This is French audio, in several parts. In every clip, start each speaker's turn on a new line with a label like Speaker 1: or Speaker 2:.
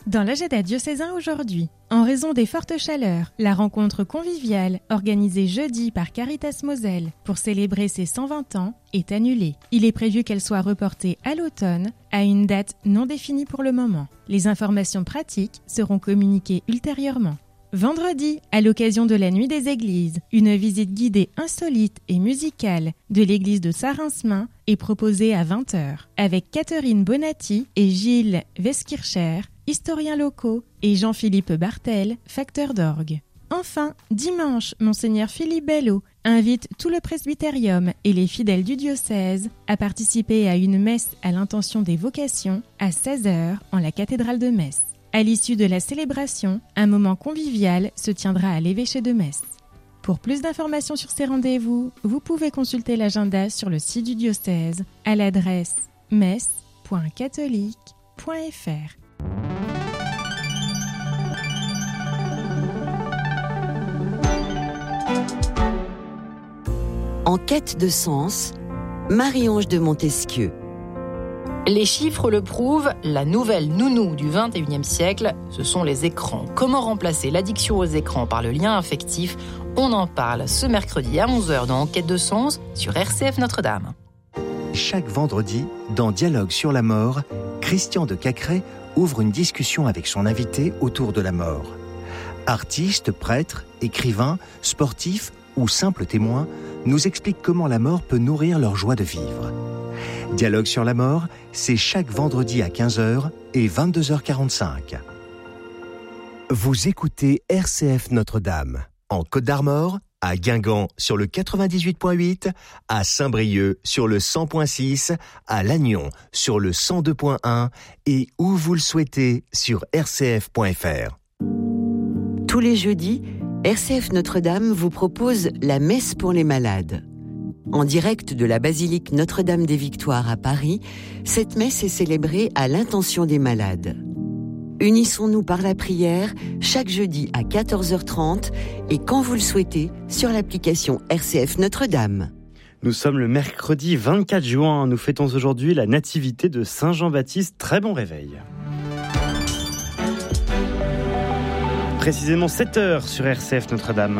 Speaker 1: Dans l'agenda diocésain aujourd'hui, en raison des fortes chaleurs, la rencontre conviviale organisée jeudi par Caritas Moselle pour célébrer ses 120 ans est annulée. Il est prévu qu'elle soit reportée à l'automne, à une date non définie pour le moment. Les informations pratiques seront communiquées ultérieurement. Vendredi, à l'occasion de la Nuit des Églises, une visite guidée insolite et musicale de l'église de Saint-Rinsmin est proposée à 20h avec Catherine Bonatti et Gilles Weskircher, historiens locaux, et Jean-Philippe Bartel, facteur d'orgue. Enfin, dimanche, Monseigneur Philippe Bello invite tout le presbytérium et les fidèles du diocèse à participer à une messe à l'intention des vocations à 16h en la cathédrale de Metz. À l'issue de la célébration, un moment convivial se tiendra à l'évêché de Metz. Pour plus d'informations sur ces rendez-vous, vous pouvez consulter l'agenda sur le site du diocèse à l'adresse messe.catholique.fr.
Speaker 2: En quête de sens, Marie-Ange de Montesquieu.
Speaker 3: Les chiffres le prouvent, la nouvelle nounou du XXIe siècle, ce sont les écrans. Comment remplacer l'addiction aux écrans par le lien affectif ? On en parle ce mercredi à 11h dans Enquête de sens sur RCF Notre-Dame.
Speaker 4: Chaque vendredi, dans Dialogue sur la mort, Christian de Cacré ouvre une discussion avec son invité autour de la mort. Artistes, prêtres, écrivains, sportifs ou simples témoins nous expliquent comment la mort peut nourrir leur joie de vivre. Dialogue sur la mort, c'est chaque vendredi à 15h et 22h45. Vous écoutez RCF Notre-Dame, en Côte d'Armor, à Guingamp sur le 98.8, à Saint-Brieuc sur le 100.6, à Lannion sur le 102.1 et où vous le souhaitez sur rcf.fr.
Speaker 2: Tous les jeudis, RCF Notre-Dame vous propose la messe pour les malades. En direct de la basilique Notre-Dame des Victoires à Paris, cette messe est célébrée à l'intention des malades. Unissons-nous par la prière chaque jeudi à 14h30 et quand vous le souhaitez sur l'application RCF Notre-Dame.
Speaker 5: Nous sommes le mercredi 24 juin. Nous fêtons aujourd'hui la nativité de Saint Jean-Baptiste. Très bon réveil. Précisément 7h sur RCF Notre-Dame.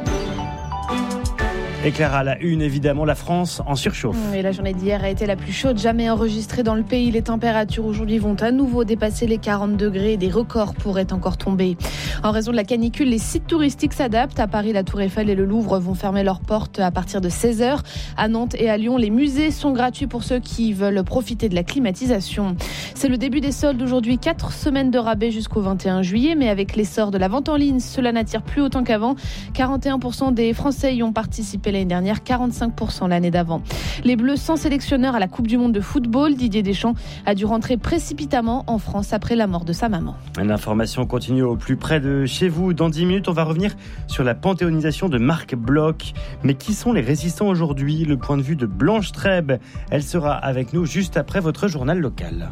Speaker 5: Et Clara, à la une, évidemment, la France en surchauffe.
Speaker 6: Et la journée d'hier a été la plus chaude jamais enregistrée dans le pays. Les températures aujourd'hui vont à nouveau dépasser les 40 degrés. Des records pourraient encore tomber. En raison de la canicule, les sites touristiques s'adaptent. À Paris, la Tour Eiffel et le Louvre vont fermer leurs portes à partir de 16h. À Nantes et à Lyon, les musées sont gratuits pour ceux qui veulent profiter de la climatisation. C'est le début des soldes aujourd'hui. 4 semaines de rabais jusqu'au 21 juillet. Mais avec l'essor de la vente en ligne, cela n'attire plus autant qu'avant. 41% des Français y ont participé l'année dernière, 45% l'année d'avant. Les Bleus sans sélectionneur à la Coupe du Monde de football, Didier Deschamps a dû rentrer précipitamment en France après la mort de sa maman.
Speaker 5: L'information continue au plus près de chez vous. Dans 10 minutes, on va revenir sur la panthéonisation de Marc Bloch. Mais qui sont les résistants aujourd'hui ? Le point de vue de Blanche Trèbe. Elle sera avec nous juste après votre journal local.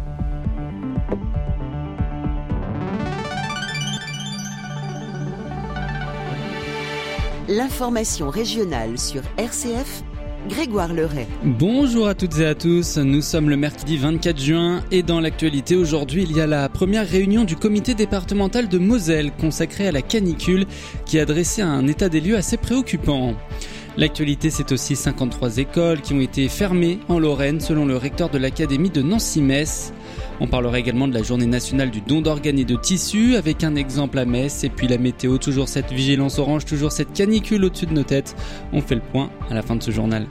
Speaker 2: L'information régionale sur RCF, Grégoire Leray.
Speaker 7: Bonjour à toutes et à tous, nous sommes le mercredi 24 juin et dans l'actualité aujourd'hui il y a la première réunion du comité départemental de Moselle consacrée à la canicule qui a dressé un état des lieux assez préoccupant. L'actualité, c'est aussi 53 écoles qui ont été fermées en Lorraine selon le recteur de l'académie de Nancy-Metz. On parlera également de la journée nationale du don d'organes et de tissus avec un exemple à Metz et puis la météo, toujours cette vigilance orange, toujours cette canicule au-dessus de nos têtes. On fait le point à la fin de ce journal.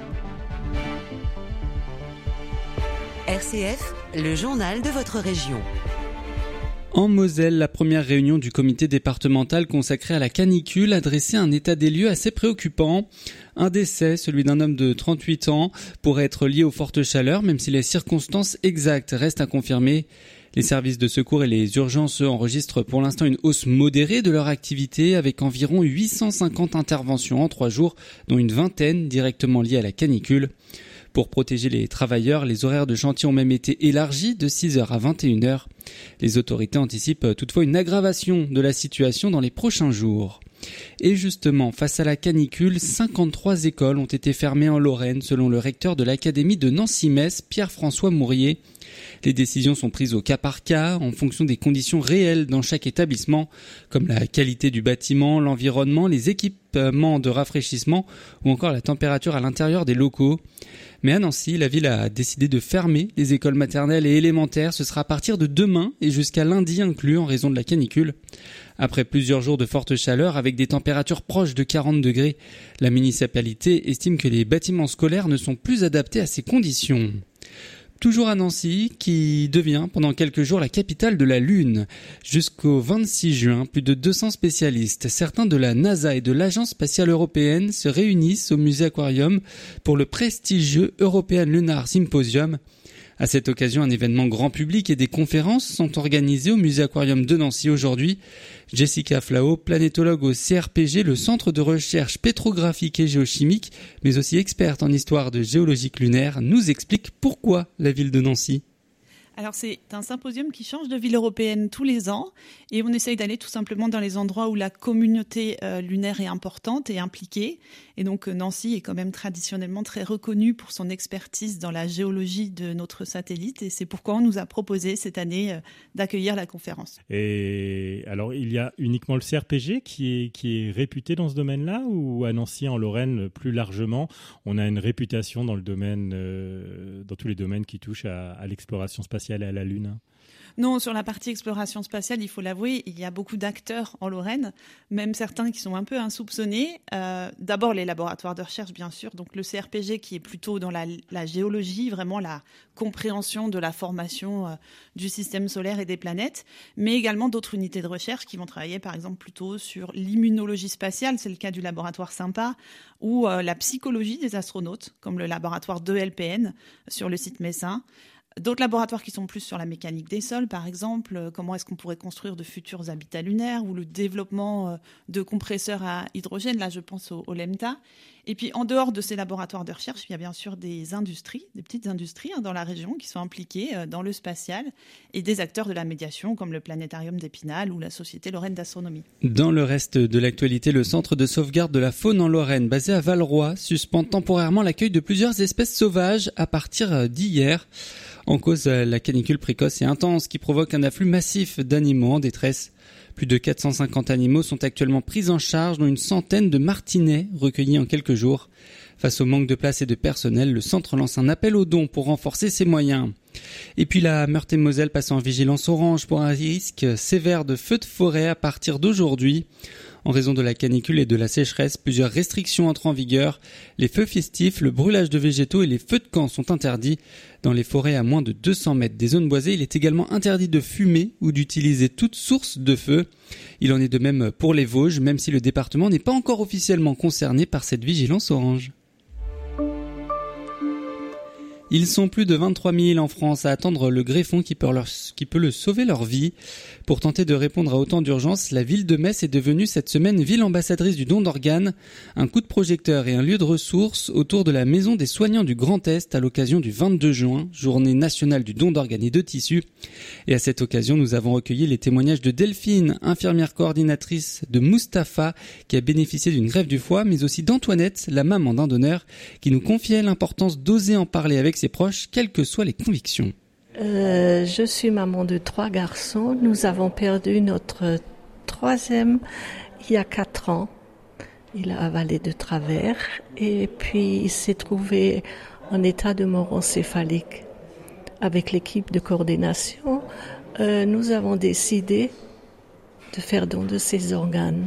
Speaker 2: RCF, le journal de votre région.
Speaker 7: En Moselle, la première réunion du comité départemental consacré à la canicule a dressé un état des lieux assez préoccupant. Un décès, celui d'un homme de 38 ans, pourrait être lié aux fortes chaleurs, même si les circonstances exactes restent à confirmer. Les services de secours et les urgences enregistrent pour l'instant une hausse modérée de leur activité avec environ 850 interventions en 3 jours, dont une vingtaine directement liées à la canicule. Pour protéger les travailleurs, les horaires de chantier ont même été élargis de 6h à 21h. Les autorités anticipent toutefois une aggravation de la situation dans les prochains jours. Et justement, face à la canicule, 53 écoles ont été fermées en Lorraine, selon le recteur de l'académie de Nancy-Metz, Pierre-François Mourier. Les décisions sont prises au cas par cas, en fonction des conditions réelles dans chaque établissement, comme la qualité du bâtiment, l'environnement, les équipements de rafraîchissement ou encore la température à l'intérieur des locaux. Mais à Nancy, la ville a décidé de fermer les écoles maternelles et élémentaires. Ce sera à partir de demain et jusqu'à lundi inclus en raison de la canicule. Après plusieurs jours de forte chaleur avec des températures proches de 40 degrés, la municipalité estime que les bâtiments scolaires ne sont plus adaptés à ces conditions. Toujours à Nancy, qui devient pendant quelques jours la capitale de la Lune. Jusqu'au 26 juin, plus de 200 spécialistes, certains de la NASA et de l'Agence spatiale européenne, se réunissent au musée Aquarium pour le prestigieux European Lunar Symposium. À cette occasion, un événement grand public et des conférences sont organisées au musée Aquarium de Nancy aujourd'hui. Jessica Flao, planétologue au CRPG, le centre de recherche pétrographique et géochimique, mais aussi experte en histoire de géologie lunaire, nous explique pourquoi la ville de Nancy.
Speaker 8: Alors c'est un symposium qui change de ville européenne tous les ans et on essaye d'aller tout simplement dans les endroits où la communauté lunaire est importante et impliquée. Et donc Nancy est quand même traditionnellement très reconnue pour son expertise dans la géologie de notre satellite et c'est pourquoi on nous a proposé cette année d'accueillir la conférence.
Speaker 9: Et alors il y a uniquement le CRPG qui est réputé dans ce domaine-là ou à Nancy en Lorraine plus largement on a une réputation dans le domaine, dans tous les domaines qui touchent à l'exploration spatiale et à la Lune?
Speaker 8: Non, sur la partie exploration spatiale, il faut l'avouer, il y a beaucoup d'acteurs en Lorraine, même certains qui sont un peu insoupçonnés. D'abord, les laboratoires de recherche, bien sûr. Donc, le CRPG qui est plutôt dans la géologie, vraiment la compréhension de la formation du système solaire et des planètes, mais également d'autres unités de recherche qui vont travailler, par exemple, plutôt sur l'immunologie spatiale, c'est le cas du laboratoire Sympa, ou la psychologie des astronautes, comme le laboratoire 2LPN sur le site messin. D'autres laboratoires qui sont plus sur la mécanique des sols, par exemple, comment est-ce qu'on pourrait construire de futurs habitats lunaires ou le développement de compresseurs à hydrogène, là je pense au LEMTA. Et puis en dehors de ces laboratoires de recherche, il y a bien sûr des industries, des petites industries dans la région qui sont impliquées dans le spatial et des acteurs de la médiation comme le Planétarium d'Épinal ou la Société Lorraine d'Astronomie.
Speaker 7: Dans le reste de l'actualité, le centre de sauvegarde de la faune en Lorraine, basé à Valroy, suspend temporairement l'accueil de plusieurs espèces sauvages à partir d'hier. En cause, la canicule précoce et intense qui provoque un afflux massif d'animaux en détresse. Plus de 450 animaux sont actuellement pris en charge, dont une centaine de martinets recueillis en quelques jours. Face au manque de place et de personnel, le centre lance un appel aux dons pour renforcer ses moyens. Et puis la Meurthe-et-Moselle passe en vigilance orange pour un risque sévère de feux de forêt à partir d'aujourd'hui. En raison de la canicule et de la sécheresse, plusieurs restrictions entrent en vigueur. Les feux festifs, le brûlage de végétaux et les feux de camp sont interdits. Dans les forêts à moins de 200 mètres des zones boisées, il est également interdit de fumer ou d'utiliser toute source de feu. Il en est de même pour les Vosges, même si le département n'est pas encore officiellement concerné par cette vigilance orange. Ils sont plus de 23 000 en France à attendre le greffon qui peut le sauver leur vie. Pour tenter de répondre à autant d'urgences, la ville de Metz est devenue cette semaine ville ambassadrice du don d'organes. Un coup de projecteur et un lieu de ressources autour de la maison des soignants du Grand Est à l'occasion du 22 juin, journée nationale du don d'organes et de tissus. Et à cette occasion, nous avons recueilli les témoignages de Delphine, infirmière coordinatrice, de Mustapha, qui a bénéficié d'une greffe du foie, mais aussi d'Antoinette, la maman d'un donneur, qui nous confiait l'importance d'oser en parler avec ses proches, quelles que soient les convictions.
Speaker 10: Je suis maman de 3 garçons. Nous avons perdu notre 3e il y a 4 ans. Il a avalé de travers et puis il s'est trouvé en état de mort encéphalique. Avec l'équipe de coordination, nous avons décidé de faire don de ses organes.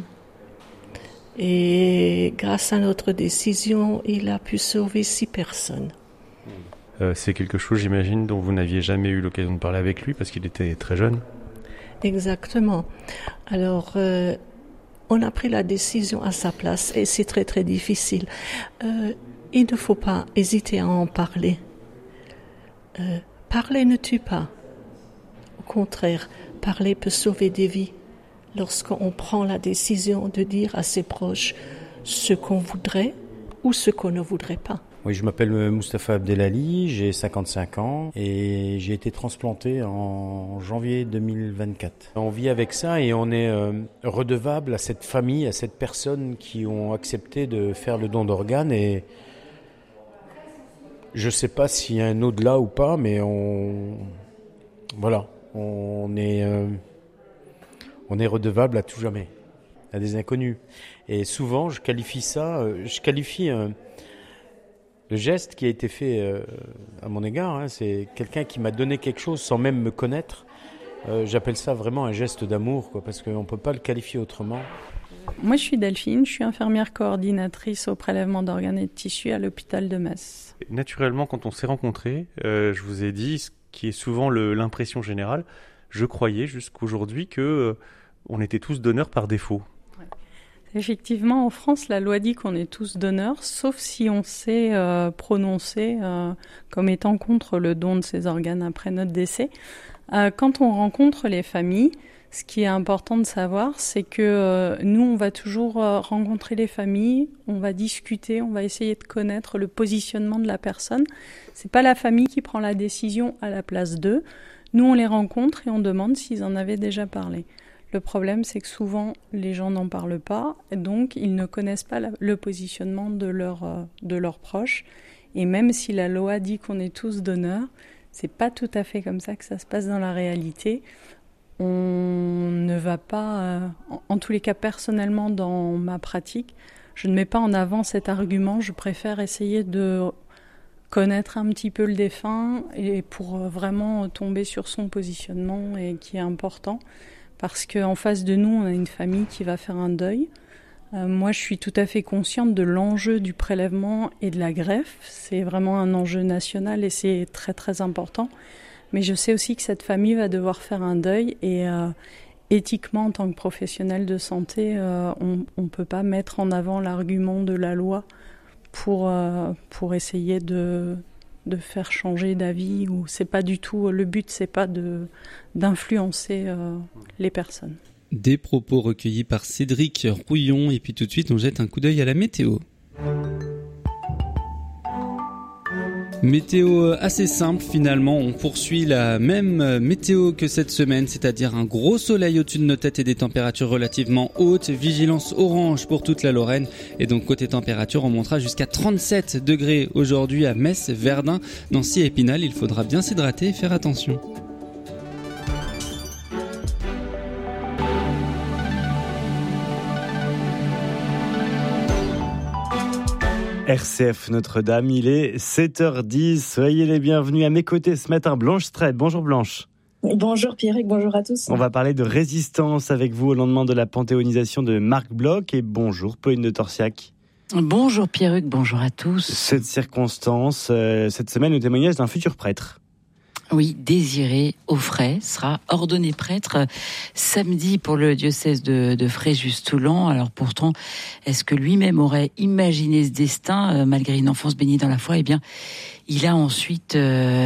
Speaker 10: Et grâce à notre décision, il a pu sauver 6 personnes.
Speaker 11: C'est quelque chose, j'imagine, dont vous n'aviez jamais eu l'occasion de parler avec lui parce qu'il était très jeune.
Speaker 10: Exactement. Alors, on a pris la décision à sa place et c'est très très difficile. Il ne faut pas hésiter à en parler. Parler ne tue pas. Au contraire, parler peut sauver des vies. Lorsqu'on prend la décision de dire à ses proches ce qu'on voudrait ou ce qu'on ne voudrait pas.
Speaker 12: Oui, je m'appelle Moustapha Abdelali, j'ai 55 ans et j'ai été transplanté en janvier 2024. On vit avec ça et on est redevable à cette famille, à cette personne qui ont accepté de faire le don d'organes et je sais pas s'il y a un au-delà ou pas, mais on est redevable à tout jamais, à des inconnus. Et souvent, je qualifie le geste qui a été fait à mon égard, c'est quelqu'un qui m'a donné quelque chose sans même me connaître. J'appelle ça vraiment un geste d'amour, parce qu'on ne peut pas le qualifier autrement.
Speaker 13: Moi, je suis Delphine, je suis infirmière coordinatrice au prélèvement d'organes et de tissus à l'hôpital de Metz.
Speaker 11: Naturellement, quand on s'est rencontrés, je vous ai dit, ce qui est souvent l'impression générale, je croyais jusqu'aujourd'hui qu'on était tous donneurs par défaut.
Speaker 13: Effectivement, en France, la loi dit qu'on est tous donneurs, sauf si on s'est prononcé comme étant contre le don de ces organes après notre décès. Quand on rencontre les familles, ce qui est important de savoir, c'est que nous, on va toujours rencontrer les familles, on va discuter, on va essayer de connaître le positionnement de la personne. C'est pas la famille qui prend la décision à la place d'eux. Nous, on les rencontre et on demande s'ils en avaient déjà parlé. Le problème, c'est que souvent, les gens n'en parlent pas, donc ils ne connaissent pas le positionnement de leurs proches. Et même si la loi dit qu'on est tous donneurs, c'est pas tout à fait comme ça que ça se passe dans la réalité. On ne va pas, en tous les cas personnellement dans ma pratique, je ne mets pas en avant cet argument, je préfère essayer de connaître un petit peu le défunt et pour vraiment tomber sur son positionnement et qui est important. Parce qu'en face de nous, on a une famille qui va faire un deuil. Moi, je suis tout à fait consciente de l'enjeu du prélèvement et de la greffe. C'est vraiment un enjeu national et c'est très très important. Mais je sais aussi que cette famille va devoir faire un deuil et éthiquement, en tant que professionnel de santé, on ne peut pas mettre en avant l'argument de la loi pour essayer de faire changer d'avis. Ou c'est pas du tout, le but, c'est pas d'influencer les personnes.
Speaker 7: Des propos recueillis par Cédric Rouillon et puis tout de suite on jette un coup d'œil à la météo. Météo assez simple finalement, on poursuit la même météo que cette semaine, c'est-à-dire un gros soleil au-dessus de nos têtes et des températures relativement hautes, vigilance orange pour toute la Lorraine et donc côté température on montera jusqu'à 37 degrés aujourd'hui à Metz, Verdun, Nancy et Épinal, il faudra bien s'hydrater et faire attention.
Speaker 5: RCF Notre-Dame, il est 7h10. Soyez les bienvenus à mes côtés ce matin. Blanche Streb. Bonjour Blanche.
Speaker 14: Bonjour Pierrick, bonjour à tous.
Speaker 5: On va parler de résistance avec vous au lendemain de la panthéonisation de Marc Bloch. Et bonjour Pauline de Torsiac.
Speaker 15: Bonjour Pierrick, bonjour à tous.
Speaker 5: Cette circonstance, cette semaine, le témoignage d'un futur prêtre.
Speaker 15: Oui, Désiré Auffray sera ordonné prêtre samedi pour le diocèse de Fréjus-Toulon. Alors pourtant, est-ce que lui-même aurait imaginé ce destin malgré une enfance bénie dans la foi? Eh bien, il a ensuite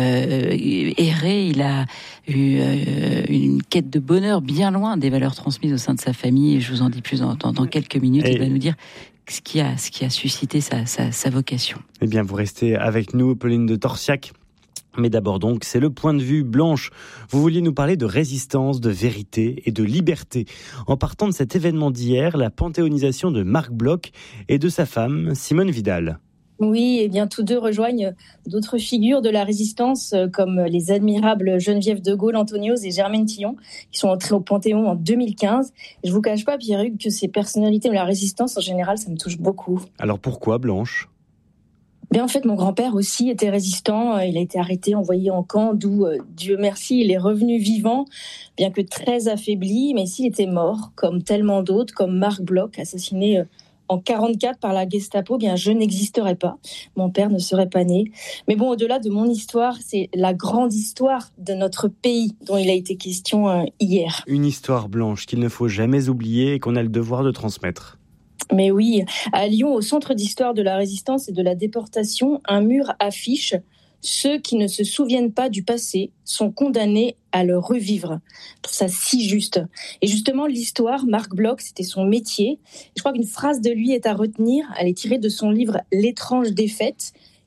Speaker 15: erré, il a eu une quête de bonheur bien loin des valeurs transmises au sein de sa famille. Et je vous en dis plus dans quelques minutes. Il va nous dire ce qui a suscité sa vocation.
Speaker 5: Eh bien, vous restez avec nous, Pauline de Torsiac. Mais d'abord donc, c'est le point de vue. Blanche, vous vouliez nous parler de résistance, de vérité et de liberté. En partant de cet événement d'hier, la panthéonisation de Marc Bloch et de sa femme, Simone Vidal.
Speaker 14: Oui, et bien tous deux rejoignent d'autres figures de la résistance comme les admirables Geneviève de Gaulle, Antonios et Germaine Tillon qui sont entrés au Panthéon en 2015. Et je vous cache pas, Pierruc, que ces personnalités de la résistance en général, ça me touche beaucoup.
Speaker 5: Alors pourquoi, Blanche ?
Speaker 14: Bien, en fait, mon grand-père aussi était résistant. Il a été arrêté, envoyé en camp, d'où, Dieu merci, il est revenu vivant, bien que très affaibli. Mais s'il était mort, comme tellement d'autres, comme Marc Bloch, assassiné en 1944 par la Gestapo, bien, je n'existerais pas. Mon père ne serait pas né. Mais bon, au-delà de mon histoire, c'est la grande histoire de notre pays dont il a été question hier.
Speaker 5: Une histoire, Blanche, qu'il ne faut jamais oublier et qu'on a le devoir de transmettre.
Speaker 14: Mais oui, à Lyon, au centre d'histoire de la résistance et de la déportation, un mur affiche « Ceux qui ne se souviennent pas du passé sont condamnés à le revivre ». Je trouve ça si juste. Et justement, l'histoire, Marc Bloch, c'était son métier. Je crois qu'une phrase de lui est à retenir. Elle est tirée de son livre « L'étrange défaite ».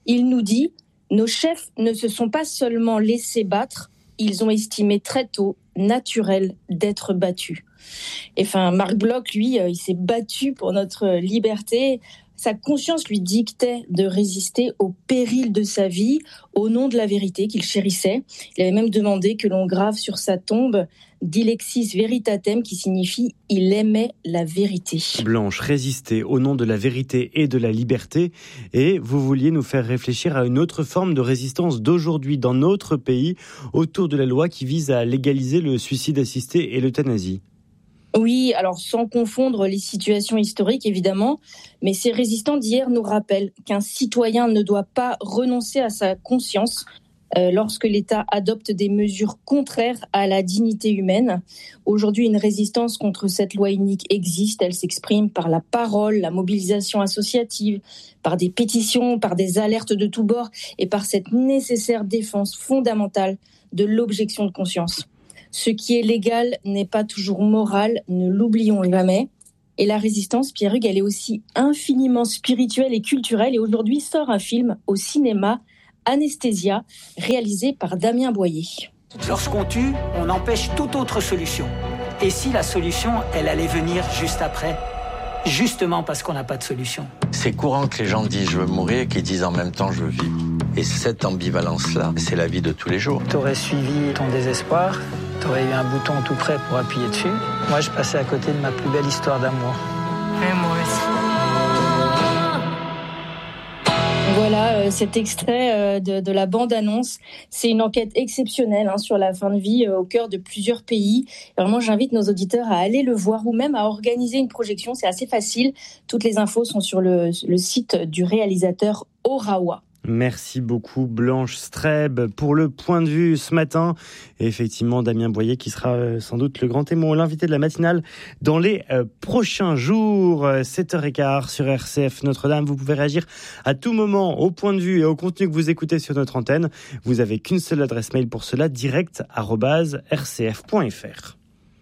Speaker 14: Il nous dit « Nos chefs ne se sont pas seulement laissés battre, ils ont estimé très tôt naturel d'être battus. » Et Marc Bloch, lui, il s'est battu pour notre liberté. Sa conscience lui dictait de résister au péril de sa vie, au nom de la vérité qu'il chérissait. Il avait même demandé que l'on grave sur sa tombe « Dilexis veritatem » qui signifie « il aimait la vérité ».
Speaker 5: Blanche, résister au nom de la vérité et de la liberté. Et vous vouliez nous faire réfléchir à une autre forme de résistance d'aujourd'hui dans notre pays autour de la loi qui vise à légaliser le suicide assisté et l'euthanasie.
Speaker 14: Oui, alors sans confondre les situations historiques évidemment, mais ces résistants d'hier nous rappellent qu'un citoyen ne doit pas renoncer à sa conscience lorsque l'État adopte des mesures contraires à la dignité humaine. Aujourd'hui, une résistance contre cette loi inique existe. Elle s'exprime par la parole, la mobilisation associative, par des pétitions, par des alertes de tous bords et par cette nécessaire défense fondamentale de l'objection de conscience. Ce qui est légal n'est pas toujours moral, ne l'oublions jamais. Et la résistance, Pierre-Hugues, elle est aussi infiniment spirituelle et culturelle. Et aujourd'hui sort un film au cinéma, Anesthésia, réalisé par Damien Boyer.
Speaker 16: Lorsqu'on tue, on empêche toute autre solution. Et si la solution, elle allait venir juste après ? Justement parce qu'on n'a pas de solution.
Speaker 17: C'est courant que les gens disent « je veux mourir » et qu'ils disent en même temps « je veux vivre ». Et cette ambivalence-là, c'est la vie de tous les jours.
Speaker 16: T'aurais suivi ton désespoir, t'aurais eu un bouton tout prêt pour appuyer dessus. Moi, je passais à côté de ma plus belle histoire d'amour.
Speaker 14: Et moi aussi. Voilà cet extrait de la bande-annonce. C'est une enquête exceptionnelle sur la fin de vie au cœur de plusieurs pays. Vraiment, j'invite nos auditeurs à aller le voir ou même à organiser une projection. C'est assez facile. Toutes les infos sont sur le site du réalisateur Orawa.
Speaker 5: Merci beaucoup Blanche Streb pour le point de vue ce matin. Et effectivement, Damien Boyer qui sera sans doute le grand témoin, l'invité de la matinale dans les prochains jours. 7h15 sur RCF Notre-Dame. Vous pouvez réagir à tout moment au point de vue et au contenu que vous écoutez sur notre antenne. Vous avez qu'une seule adresse mail pour cela, direct@rcf.fr.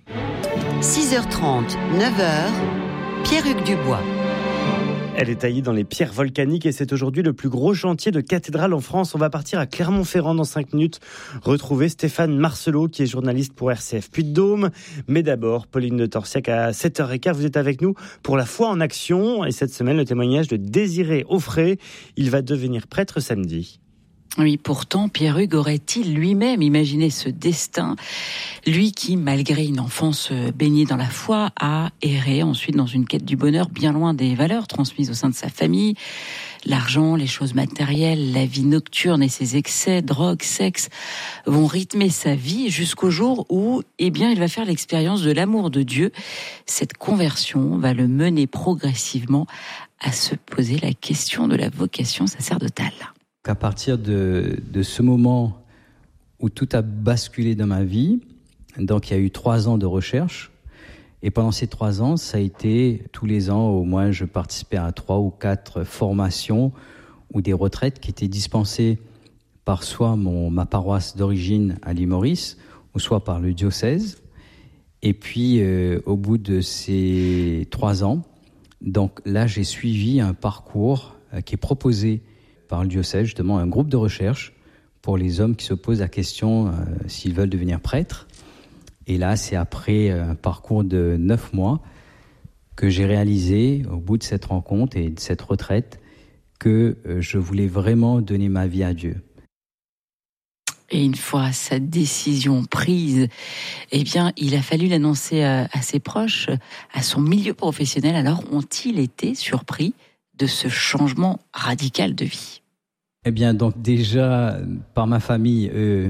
Speaker 2: 6h30, 9h, Pierre-Hugues Dubois.
Speaker 5: Elle est taillée dans les pierres volcaniques et c'est aujourd'hui le plus gros chantier de cathédrale en France. On va partir à Clermont-Ferrand dans 5 minutes, retrouver Stéphane Marcelot qui est journaliste pour RCF Puy-de-Dôme. Mais d'abord, Pauline de Torsiac à 7h15, vous êtes avec nous pour la foi en action. Et cette semaine, le témoignage de Désiré Offray. Il va devenir prêtre samedi.
Speaker 15: Oui, pourtant, Pierre-Hugues aurait-il lui-même imaginé ce destin ? Lui qui, malgré une enfance baignée dans la foi, a erré ensuite dans une quête du bonheur bien loin des valeurs transmises au sein de sa famille. L'argent, les choses matérielles, la vie nocturne et ses excès, drogue, sexe, vont rythmer sa vie jusqu'au jour où, il va faire l'expérience de l'amour de Dieu. Cette conversion va le mener progressivement à se poser la question de la vocation sacerdotale.
Speaker 18: À partir de ce moment où tout a basculé dans ma vie, donc il y a eu 3 ans de recherche, et pendant ces 3 ans, ça a été tous les ans, au moins je participais à 3 ou 4 formations ou des retraites qui étaient dispensées par soit ma paroisse d'origine à l'île Maurice, ou soit par le diocèse. Et puis au bout de ces 3 ans, donc là j'ai suivi un parcours qui est proposé par le diocèse, justement un groupe de recherche pour les hommes qui se posent la question s'ils veulent devenir prêtres. Et là, c'est après un parcours de 9 mois que j'ai réalisé, au bout de cette rencontre et de cette retraite, que je voulais vraiment donner ma vie à Dieu.
Speaker 15: Et une fois sa décision prise, il a fallu l'annoncer à ses proches, à son milieu professionnel. Alors, ont-ils été surpris de ce changement radical de vie ?
Speaker 18: Donc déjà, par ma famille,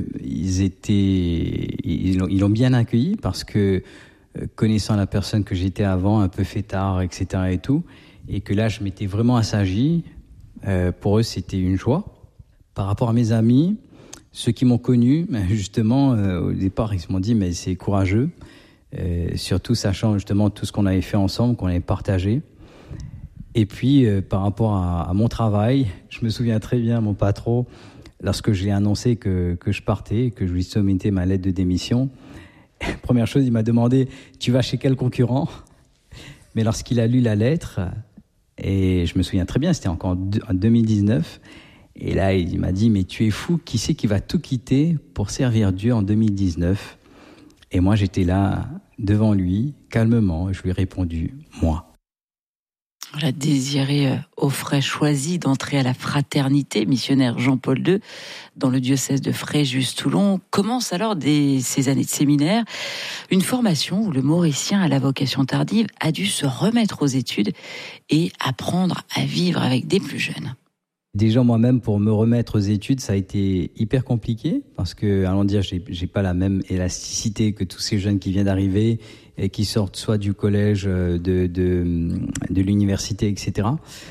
Speaker 18: ils l'ont bien accueilli parce que, connaissant la personne que j'étais avant, un peu fêtard, etc. et tout, et que là, je m'étais vraiment assagi, pour eux, c'était une joie. Par rapport à mes amis, ceux qui m'ont connu, justement, au départ, ils m'ont dit, mais c'est courageux, surtout sachant justement tout ce qu'on avait fait ensemble, qu'on avait partagé. Et puis, par rapport à mon travail, je me souviens très bien, mon patron, lorsque je lui ai annoncé que je partais, que je lui soumettais ma lettre de démission, première chose, il m'a demandé « Tu vas chez quel concurrent ?» Mais lorsqu'il a lu la lettre, et je me souviens très bien, c'était encore en 2019, Et là, il m'a dit, mais tu es fou, qui c'est qui va tout quitter pour servir Dieu en 2019 ? Et moi, j'étais là, devant lui, calmement, et je lui ai répondu, moi.
Speaker 15: Voilà, Désiré Auffray choisit d'entrer à la fraternité missionnaire Jean-Paul II dans le diocèse de Fréjus-Toulon. Commence alors ces années de séminaire, une formation où le Mauricien à la vocation tardive a dû se remettre aux études et apprendre à vivre avec des plus jeunes.
Speaker 18: Déjà moi-même, pour me remettre aux études, ça a été hyper compliqué parce que, allons dire, j'ai pas la même élasticité que tous ces jeunes qui viennent d'arriver et qui sortent soit du collège, de l'université, etc.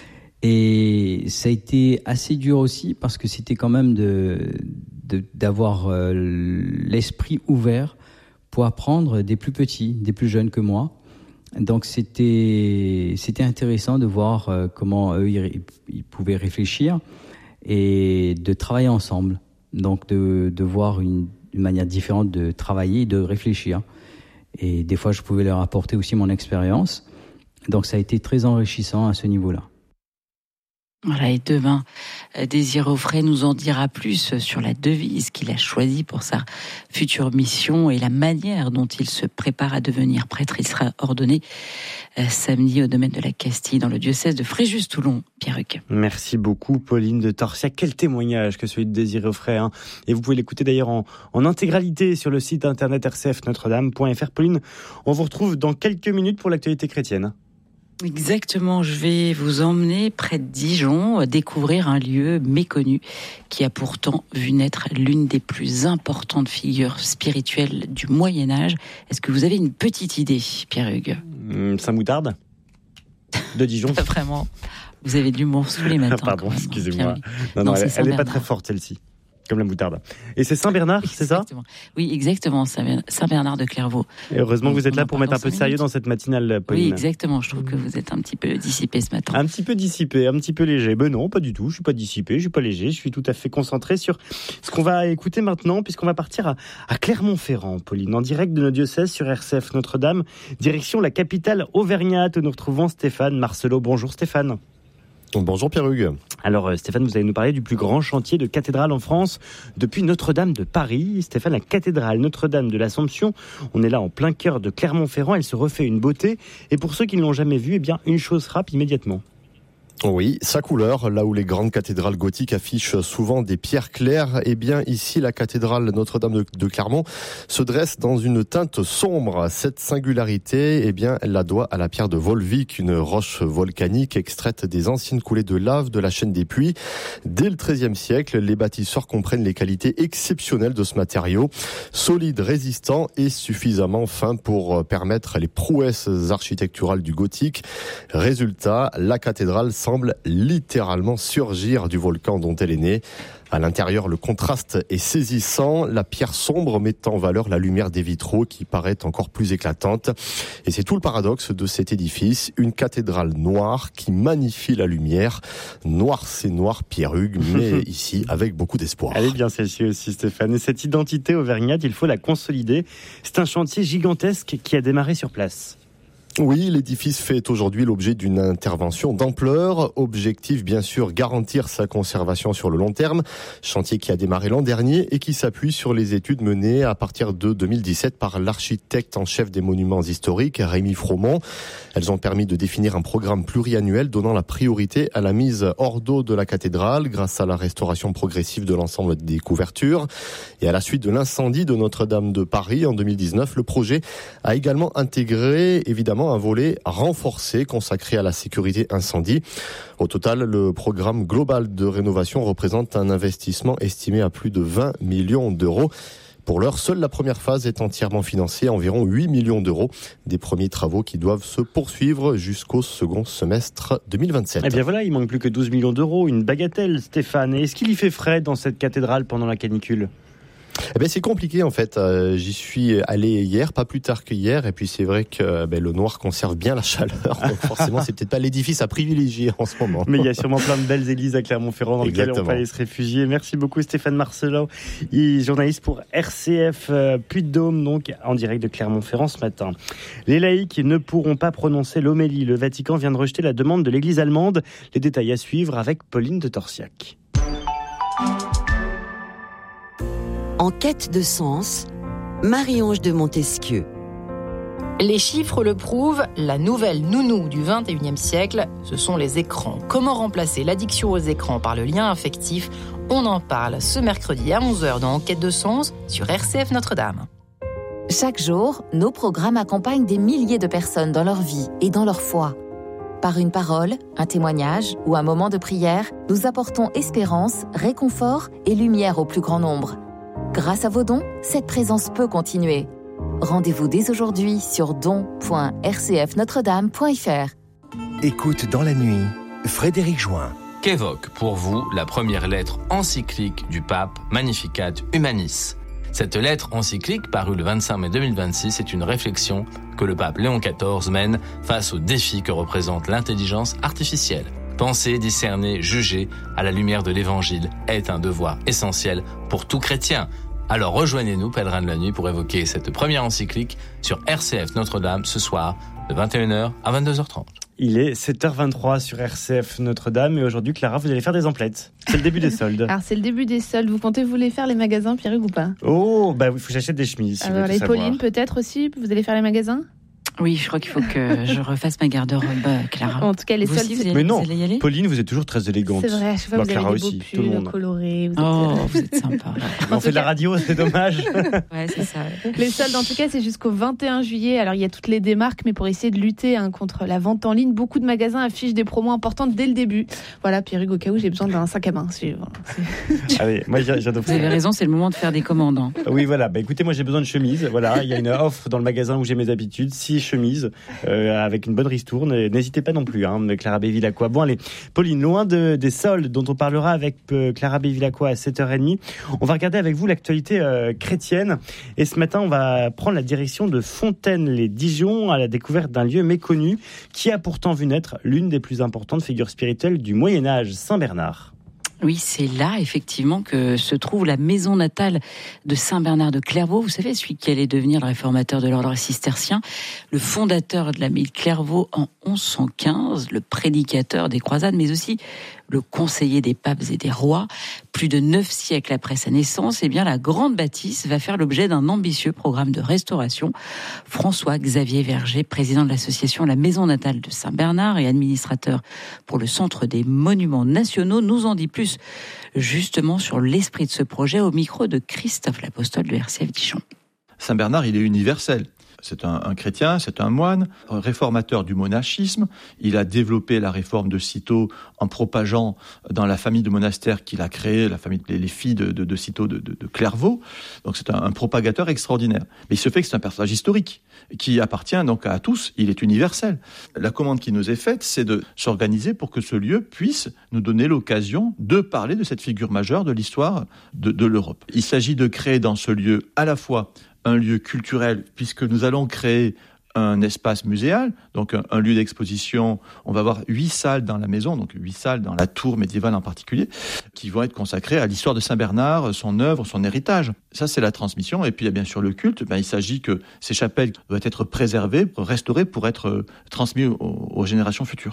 Speaker 18: Et ça a été assez dur aussi parce que c'était quand même d'avoir l'esprit ouvert pour apprendre des plus petits, des plus jeunes que moi. Donc c'était intéressant de voir comment eux ils pouvaient réfléchir et de travailler ensemble. Donc de voir une manière différente de travailler et de réfléchir. Et des fois je pouvais leur apporter aussi mon expérience. Donc ça a été très enrichissant à ce niveau-là.
Speaker 15: Voilà, et demain, Désiré Auffray nous en dira plus sur la devise qu'il a choisie pour sa future mission et la manière dont il se prépare à devenir prêtre. Il sera ordonné samedi au domaine de la Castille dans le diocèse de Fréjus-Toulon. Pierre Hugues.
Speaker 5: Merci beaucoup Pauline de Torsiac. Quel témoignage que celui de Désiré Auffray. Et vous pouvez l'écouter d'ailleurs en intégralité sur le site internet rcfnotredame.fr. Pauline, on vous retrouve dans quelques minutes pour l'actualité chrétienne.
Speaker 15: Exactement, je vais vous emmener près de Dijon, découvrir un lieu méconnu qui a pourtant vu naître l'une des plus importantes figures spirituelles du Moyen-Âge. Est-ce que vous avez une petite idée, Pierre Hugues ?
Speaker 5: Saint-Moutarde de Dijon.
Speaker 15: Vraiment, vous avez de l'humour sous les matins.
Speaker 5: Pardon,
Speaker 15: même,
Speaker 5: excusez-moi. Non, elle n'est pas très forte celle-ci. Comme la moutarde. Et c'est Saint-Bernard, c'est ça ?
Speaker 15: Oui, exactement, Saint-Bernard de Clairvaux.
Speaker 5: Et heureusement que vous êtes là pour mettre un peu de sérieux dans cette matinale, Pauline.
Speaker 15: Oui, exactement, je trouve que vous êtes un petit peu dissipé ce matin.
Speaker 5: Un petit peu dissipé, un petit peu léger. Ben non, pas du tout, je suis pas dissipé, je suis pas léger, je suis tout à fait concentré sur ce qu'on va écouter maintenant, puisqu'on va partir à Clermont-Ferrand, Pauline, en direct de nos diocèses sur RCF Notre-Dame, direction la capitale auvergnate, où nous retrouvons Stéphane Marcelot. Bonjour Stéphane.
Speaker 19: Bonjour Pierre Hugues.
Speaker 5: Alors Stéphane, vous allez nous parler du plus grand chantier de cathédrale en France depuis Notre-Dame de Paris. Stéphane, la cathédrale Notre-Dame de l'Assomption, on est là en plein cœur de Clermont-Ferrand, elle se refait une beauté. Et pour ceux qui ne l'ont jamais vue, eh bien une chose frappe immédiatement.
Speaker 19: Oui, sa couleur, là où les grandes cathédrales gothiques affichent souvent des pierres claires, eh bien ici la cathédrale Notre-Dame de Clermont se dresse dans une teinte sombre. Cette singularité, eh bien elle la doit à la pierre de Volvic, une roche volcanique extraite des anciennes coulées de lave de la chaîne des Puys. Dès le XIIIe siècle, les bâtisseurs comprennent les qualités exceptionnelles de ce matériau, solide, résistant et suffisamment fin pour permettre les prouesses architecturales du gothique. Résultat, la cathédrale semble littéralement surgir du volcan dont elle est née. À l'intérieur, le contraste est saisissant, la pierre sombre met en valeur la lumière des vitraux qui paraît encore plus éclatante. Et c'est tout le paradoxe de cet édifice, une cathédrale noire qui magnifie la lumière. Noir, c'est noir, Pierre Hugues, mais ici avec beaucoup d'espoir.
Speaker 5: Elle est bien celle-ci aussi, Stéphane. Et cette identité auvergnate, il faut la consolider. C'est un chantier gigantesque qui a démarré sur place.
Speaker 19: Oui, l'édifice fait aujourd'hui l'objet d'une intervention d'ampleur. Objectif, bien sûr, garantir sa conservation sur le long terme. Chantier qui a démarré l'an dernier et qui s'appuie sur les études menées à partir de 2017 par l'architecte en chef des monuments historiques, Rémi Fromont. Elles ont permis de définir un programme pluriannuel donnant la priorité à la mise hors d'eau de la cathédrale grâce à la restauration progressive de l'ensemble des couvertures. Et à la suite de l'incendie de Notre-Dame de Paris en 2019, le projet a également intégré, évidemment, un volet renforcé consacré à la sécurité incendie. Au total, le programme global de rénovation représente un investissement estimé à plus de 20 millions d'euros. Pour l'heure, seule la première phase est entièrement financée, environ 8 millions d'euros. Des premiers travaux qui doivent se poursuivre jusqu'au second semestre 2027.
Speaker 5: Eh bien voilà, il manque plus que 12 millions d'euros, une bagatelle, Stéphane. Et est-ce qu'il y fait frais dans cette cathédrale pendant la canicule ?
Speaker 19: Eh ben c'est compliqué en fait. J'y suis allé hier, pas plus tard qu'hier, et puis c'est vrai que le noir conserve bien la chaleur. Donc forcément, c'est peut-être pas l'édifice à privilégier en ce moment.
Speaker 5: Mais il y a sûrement plein de belles églises à Clermont-Ferrand dans lesquelles on peut aller se réfugier. Merci beaucoup Stéphane Marcelot, journaliste pour RCF Puy-de-Dôme, donc en direct de Clermont-Ferrand ce matin. Les laïcs ne pourront pas prononcer l'homélie. Le Vatican vient de rejeter la demande de l'Église allemande. Les détails à suivre avec Pauline de Torsiac.
Speaker 2: En quête de sens, Marie-Ange de Montesquieu.
Speaker 3: Les chiffres le prouvent, la nouvelle nounou du 21e siècle, ce sont les écrans. Comment remplacer l'addiction aux écrans par le lien affectif ? On en parle ce mercredi à 11h dans Enquête de sens sur RCF Notre-Dame.
Speaker 20: Chaque jour, nos programmes accompagnent des milliers de personnes dans leur vie et dans leur foi. Par une parole, un témoignage ou un moment de prière, nous apportons espérance, réconfort et lumière au plus grand nombre. Grâce à vos dons, cette présence peut continuer. Rendez-vous dès aujourd'hui sur don.rcfnotredame.fr.
Speaker 4: Écoute dans la nuit, Frédéric Join.
Speaker 21: Qu'évoque pour vous la première lettre encyclique du pape Magnificat Humanis ? Cette lettre encyclique, parue le 25 mai 2026, est une réflexion que le pape Léon XIV mène face aux défis que représente l'intelligence artificielle. Penser, discerner, juger à la lumière de l'Évangile est un devoir essentiel pour tout chrétien. Alors rejoignez-nous, pèlerins de la nuit, pour évoquer cette première encyclique sur RCF Notre-Dame ce soir de 21h à 22h30.
Speaker 5: Il est 7h23 sur RCF Notre-Dame et aujourd'hui, Clara, vous allez faire des emplettes. C'est le début des soldes.
Speaker 6: Alors c'est le début des soldes. Vous comptez vous les faire les magasins, Pierre-Hugues, ou pas ?
Speaker 5: Oh, bah il faut que j'achète des chemises.
Speaker 6: Alors les Pauline peut-être aussi, vous allez faire les magasins ?
Speaker 15: Oui, je crois qu'il faut que je refasse ma garde-robe, Clara.
Speaker 6: En tout cas, les soldes.
Speaker 5: Mais non, Pauline, vous êtes toujours très élégante.
Speaker 6: C'est vrai, je sais pas, vous
Speaker 5: Clara
Speaker 6: avez des beaux
Speaker 5: aussi,
Speaker 6: pulls,
Speaker 5: tout le monde.
Speaker 6: colorés.
Speaker 15: Vous êtes sympa.
Speaker 5: On fait de la radio, c'est dommage.
Speaker 15: Ouais, c'est ça.
Speaker 6: Les soldes, en tout cas, c'est jusqu'au 21 juillet. Alors, il y a toutes les démarques, mais pour essayer de lutter contre la vente en ligne, beaucoup de magasins affichent des promos importantes dès le début. Voilà, Pierre-Hugues, au cas où j'ai besoin d'un sac à main.
Speaker 5: Allez, moi, j'adore.
Speaker 15: Vous avez raison, c'est le moment de faire des commandes. Hein.
Speaker 5: Oui, voilà. Bah, écoutez, moi, j'ai besoin de chemises. Voilà, il y a une offre dans le magasin où j'ai mes habitudes. 6 chemises. Avec une bonne ristourne. N'hésitez pas non plus, Clara Bévilacqua. Bon, allez, Pauline, loin des soldes dont on parlera avec Clara Bévilacqua à 7h30, on va regarder avec vous l'actualité chrétienne. Et ce matin, on va prendre la direction de Fontaine-les-Dijon à la découverte d'un lieu méconnu qui a pourtant vu naître l'une des plus importantes figures spirituelles du Moyen-Âge, Saint Bernard.
Speaker 15: Oui, c'est là, effectivement, que se trouve la maison natale de Saint Bernard de Clairvaux. Vous savez, celui qui allait devenir le réformateur de l'ordre cistercien, le fondateur de l'abbaye de Clairvaux en 1115, le prédicateur des croisades, mais aussi le conseiller des papes et des rois. Plus de 9 siècles après sa naissance, la grande bâtisse va faire l'objet d'un ambitieux programme de restauration. François-Xavier Verger, président de l'association La Maison Natale de Saint-Bernard et administrateur pour le Centre des Monuments Nationaux, nous en dit plus justement sur l'esprit de ce projet au micro de Christophe l'Apostole de RCF Dijon.
Speaker 22: Saint Bernard, il est universel. C'est un chrétien, c'est un moine, un réformateur du monachisme. Il a développé la réforme de Cîteaux en propageant dans la famille de monastères qu'il a créée, les filles de Cîteaux de Clairvaux. Donc c'est un propagateur extraordinaire. Mais il se fait que c'est un personnage historique qui appartient donc à tous. Il est universel. La commande qui nous est faite, c'est de s'organiser pour que ce lieu puisse nous donner l'occasion de parler de cette figure majeure de l'histoire de l'Europe. Il s'agit de créer dans ce lieu à la fois un lieu culturel, puisque nous allons créer un espace muséal, donc un lieu d'exposition. On va avoir 8 salles dans la maison, donc 8 salles dans la tour médiévale en particulier, qui vont être consacrées à l'histoire de Saint Bernard, son œuvre, son héritage. Ça, c'est la transmission. Et puis, il y a bien sûr le culte. Il s'agit que ces chapelles doivent être préservées, restaurées pour être transmises aux générations futures.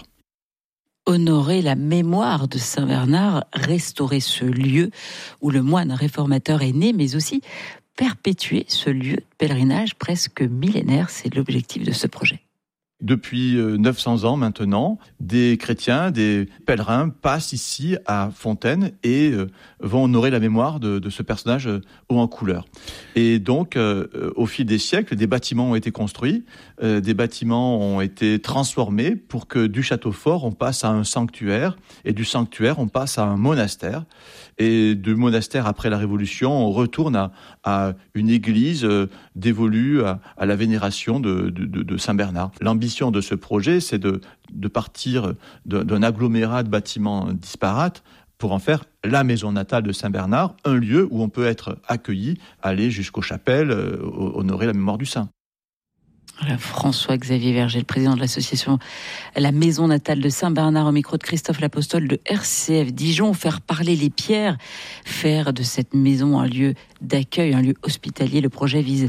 Speaker 15: Honorer la mémoire de Saint Bernard, restaurer ce lieu où le moine réformateur est né, mais aussi perpétuer ce lieu de pèlerinage presque millénaire, c'est l'objectif de ce projet.
Speaker 22: Depuis 900 ans maintenant, des chrétiens, des pèlerins passent ici à Fontaine et vont honorer la mémoire de ce personnage haut en couleur. Et donc, au fil des siècles, des bâtiments ont été construits, des bâtiments ont été transformés pour que du château fort, on passe à un sanctuaire, et du sanctuaire, on passe à un monastère. Et du monastère, après la Révolution, on retourne à une église dévolue à la vénération de Saint Bernard. L'ambition de ce projet, c'est de partir d'un agglomérat de bâtiments disparates pour en faire la maison natale de Saint Bernard, un lieu où on peut être accueilli, aller jusqu'aux chapelles, honorer la mémoire du saint.
Speaker 15: Voilà, François-Xavier Verger, le président de l'association La Maison Natale de Saint-Bernard, au micro de Christophe l'Apostole de RCF Dijon. Faire parler les pierres, faire de cette maison un lieu d'accueil, un lieu hospitalier. Le projet vise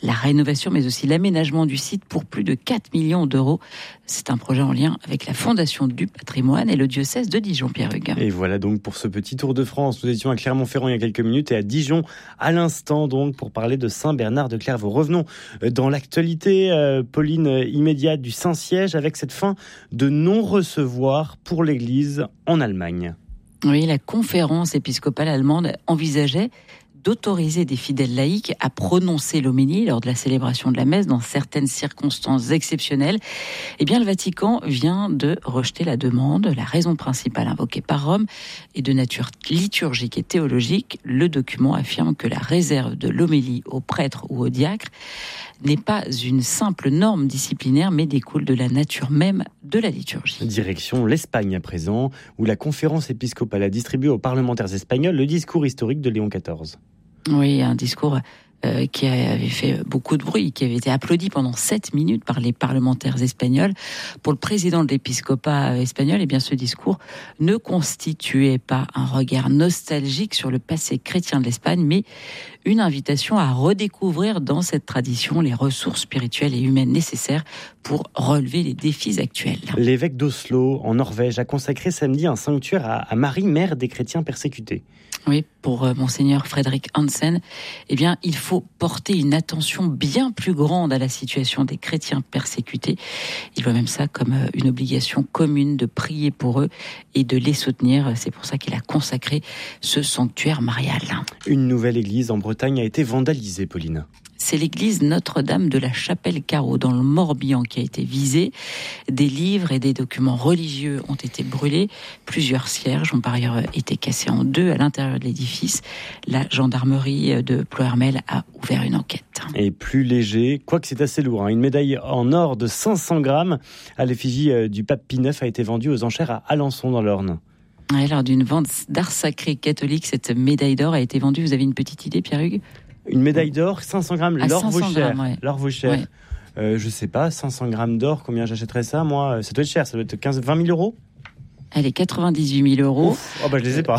Speaker 15: la rénovation mais aussi l'aménagement du site pour plus de 4 millions d'euros. C'est un projet en lien avec la Fondation du patrimoine et le diocèse de Dijon, Pierre-Hugues.
Speaker 5: Et voilà donc pour ce petit tour de France. Nous étions à Clermont-Ferrand il y a quelques minutes et à Dijon à l'instant donc pour parler de Saint-Bernard de Clairvaux. Revenons dans l'actualité, Pauline, immédiate du Saint-Siège avec cette fin de non-recevoir pour l'Église en Allemagne.
Speaker 15: Oui, la conférence épiscopale allemande envisageait d'autoriser des fidèles laïcs à prononcer l'homélie lors de la célébration de la messe dans certaines circonstances exceptionnelles. Eh bien, le Vatican vient de rejeter la demande. La raison principale invoquée par Rome est de nature liturgique et théologique. Le document affirme que la réserve de l'homélie aux prêtres ou aux diacres n'est pas une simple norme disciplinaire, mais découle de la nature même de la liturgie.
Speaker 5: Direction l'Espagne à présent, où la conférence épiscopale a distribué aux parlementaires espagnols le discours historique de Léon XIV.
Speaker 15: Oui, un discours qui avait fait beaucoup de bruit, qui avait été applaudi pendant 7 minutes par les parlementaires espagnols. Pour le président de l'épiscopat espagnol, eh bien, ce discours ne constituait pas un regard nostalgique sur le passé chrétien de l'Espagne, mais une invitation à redécouvrir dans cette tradition les ressources spirituelles et humaines nécessaires pour relever les défis actuels.
Speaker 5: L'évêque d'Oslo, en Norvège, a consacré samedi un sanctuaire à Marie, mère des chrétiens persécutés.
Speaker 15: Oui, pour monseigneur Frédéric Hansen, eh bien, il faut porter une attention bien plus grande à la situation des chrétiens persécutés. Il voit même ça comme une obligation commune de prier pour eux et de les soutenir. C'est pour ça qu'il a consacré ce sanctuaire marial.
Speaker 5: Une nouvelle église en Bretagne a été vandalisée, Pauline.
Speaker 15: C'est l'église Notre-Dame de la Chapelle-Carreau dans le Morbihan qui a été visée. Des livres et des documents religieux ont été brûlés. Plusieurs cierges ont par ailleurs été cassés en deux à l'intérieur de l'édifice. La gendarmerie de Ploërmel a ouvert une enquête.
Speaker 5: Et plus léger, quoique c'est assez lourd, une médaille en or de 500 grammes à l'effigie du pape Pie IX a été vendue aux enchères à Alençon dans l'Orne.
Speaker 15: Lors d'une vente d'art sacré catholique, cette médaille d'or a été vendue. Vous avez une petite idée, Pierre-Hugues ?
Speaker 5: Une médaille d'or, 500 grammes, l'or vaut cher.
Speaker 15: Ouais.
Speaker 5: L'or vaut cher. Ouais. Je sais pas, 500 grammes d'or, combien j'achèterais ça, moi ? Ça doit être cher, ça doit être 20 000 euros ?
Speaker 15: Elle est 98 000 euros.
Speaker 5: Ouf. Oh bah je les ai pas.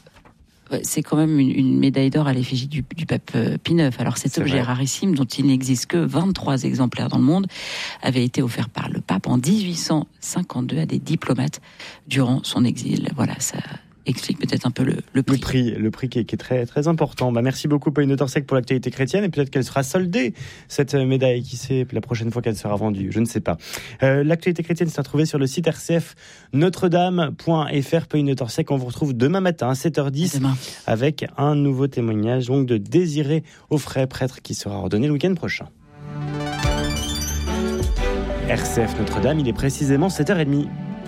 Speaker 15: C'est quand même une médaille d'or à l'effigie du pape Pie IX. Alors cet objet rarissime, dont il n'existe que 23 exemplaires dans le monde, avait été offert par le pape en 1852 à des diplomates durant son exil. Voilà, ça explique peut-être un peu le prix.
Speaker 5: Le prix qui est très, très important. Merci beaucoup Pauline Notorsec pour l'actualité chrétienne et peut-être qu'elle sera soldée, cette médaille, qui sait, la prochaine fois qu'elle sera vendue, je ne sais pas. L'actualité chrétienne s'est retrouvée sur le site RCF Notre-Dame.fr. Pauline Notorsec, on vous retrouve demain matin à 7h10 avec un nouveau témoignage donc de Désiré Offray, prêtre qui sera ordonné le week-end prochain. RCF Notre-Dame, il est précisément 7h30.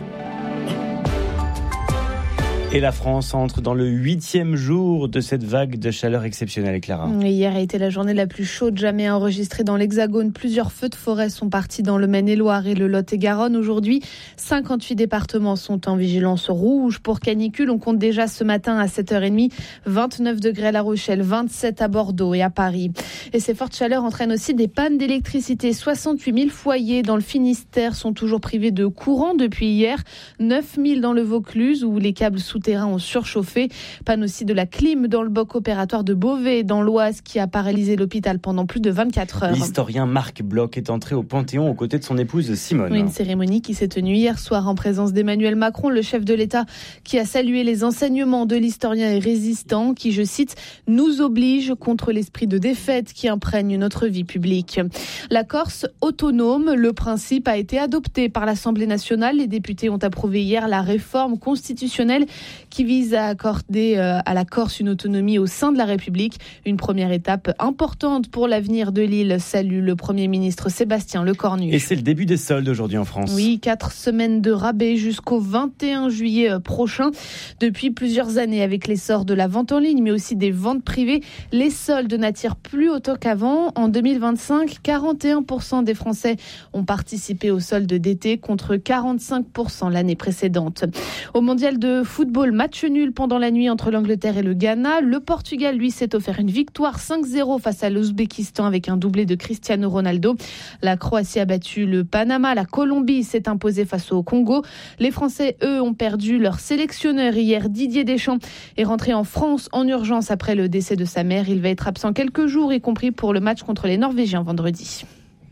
Speaker 5: Et la France entre dans le 8e jour de cette vague de chaleur exceptionnelle, Clara.
Speaker 6: Hier a été la journée la plus chaude jamais enregistrée dans l'Hexagone. Plusieurs feux de forêt sont partis dans le Maine-et-Loire et le Lot-et-Garonne. Aujourd'hui, 58 départements sont en vigilance rouge pour canicule. On compte déjà ce matin à 7h30, 29 degrés à La Rochelle, 27 à Bordeaux et à Paris. Et ces fortes chaleurs entraînent aussi des pannes d'électricité. 68 000 foyers dans le Finistère sont toujours privés de courant depuis hier. 9 000 dans le Vaucluse où les câbles souterrains ont surchauffé. Panne aussi de la clim dans le bloc opératoire de Beauvais, dans l'Oise, qui a paralysé l'hôpital pendant plus de 24 heures.
Speaker 5: L'historien Marc Bloch est entré au Panthéon aux côtés de son épouse Simone.
Speaker 6: Une cérémonie qui s'est tenue hier soir en présence d'Emmanuel Macron, le chef de l'État, qui a salué les enseignements de l'historien et résistant, qui, je cite, nous oblige contre l'esprit de défaite qui imprègne notre vie publique. La Corse autonome, le principe a été adopté par l'Assemblée nationale. Les députés ont approuvé hier la réforme constitutionnelle qui vise à accorder à la Corse une autonomie au sein de la République. Une première étape importante pour l'avenir de l'île, salue le Premier ministre Sébastien Lecornu.
Speaker 5: Et c'est le début des soldes aujourd'hui en France.
Speaker 6: Oui, 4 semaines de rabais jusqu'au 21 juillet prochain. Depuis plusieurs années, avec l'essor de la vente en ligne, mais aussi des ventes privées, les soldes n'attirent plus autant qu'avant. En 2025, 41% des Français ont participé aux soldes d'été contre 45% l'année précédente. Au mondial de football, football, match nul pendant la nuit entre l'Angleterre et le Ghana. Le Portugal, lui, s'est offert une victoire 5-0 face à l'Ouzbékistan avec un doublé de Cristiano Ronaldo. La Croatie a battu le Panama. La Colombie s'est imposée face au Congo. Les Français, eux, ont perdu leur sélectionneur hier. Didier Deschamps est rentré en France en urgence après le décès de sa mère. Il va être absent quelques jours, y compris pour le match contre les Norvégiens vendredi.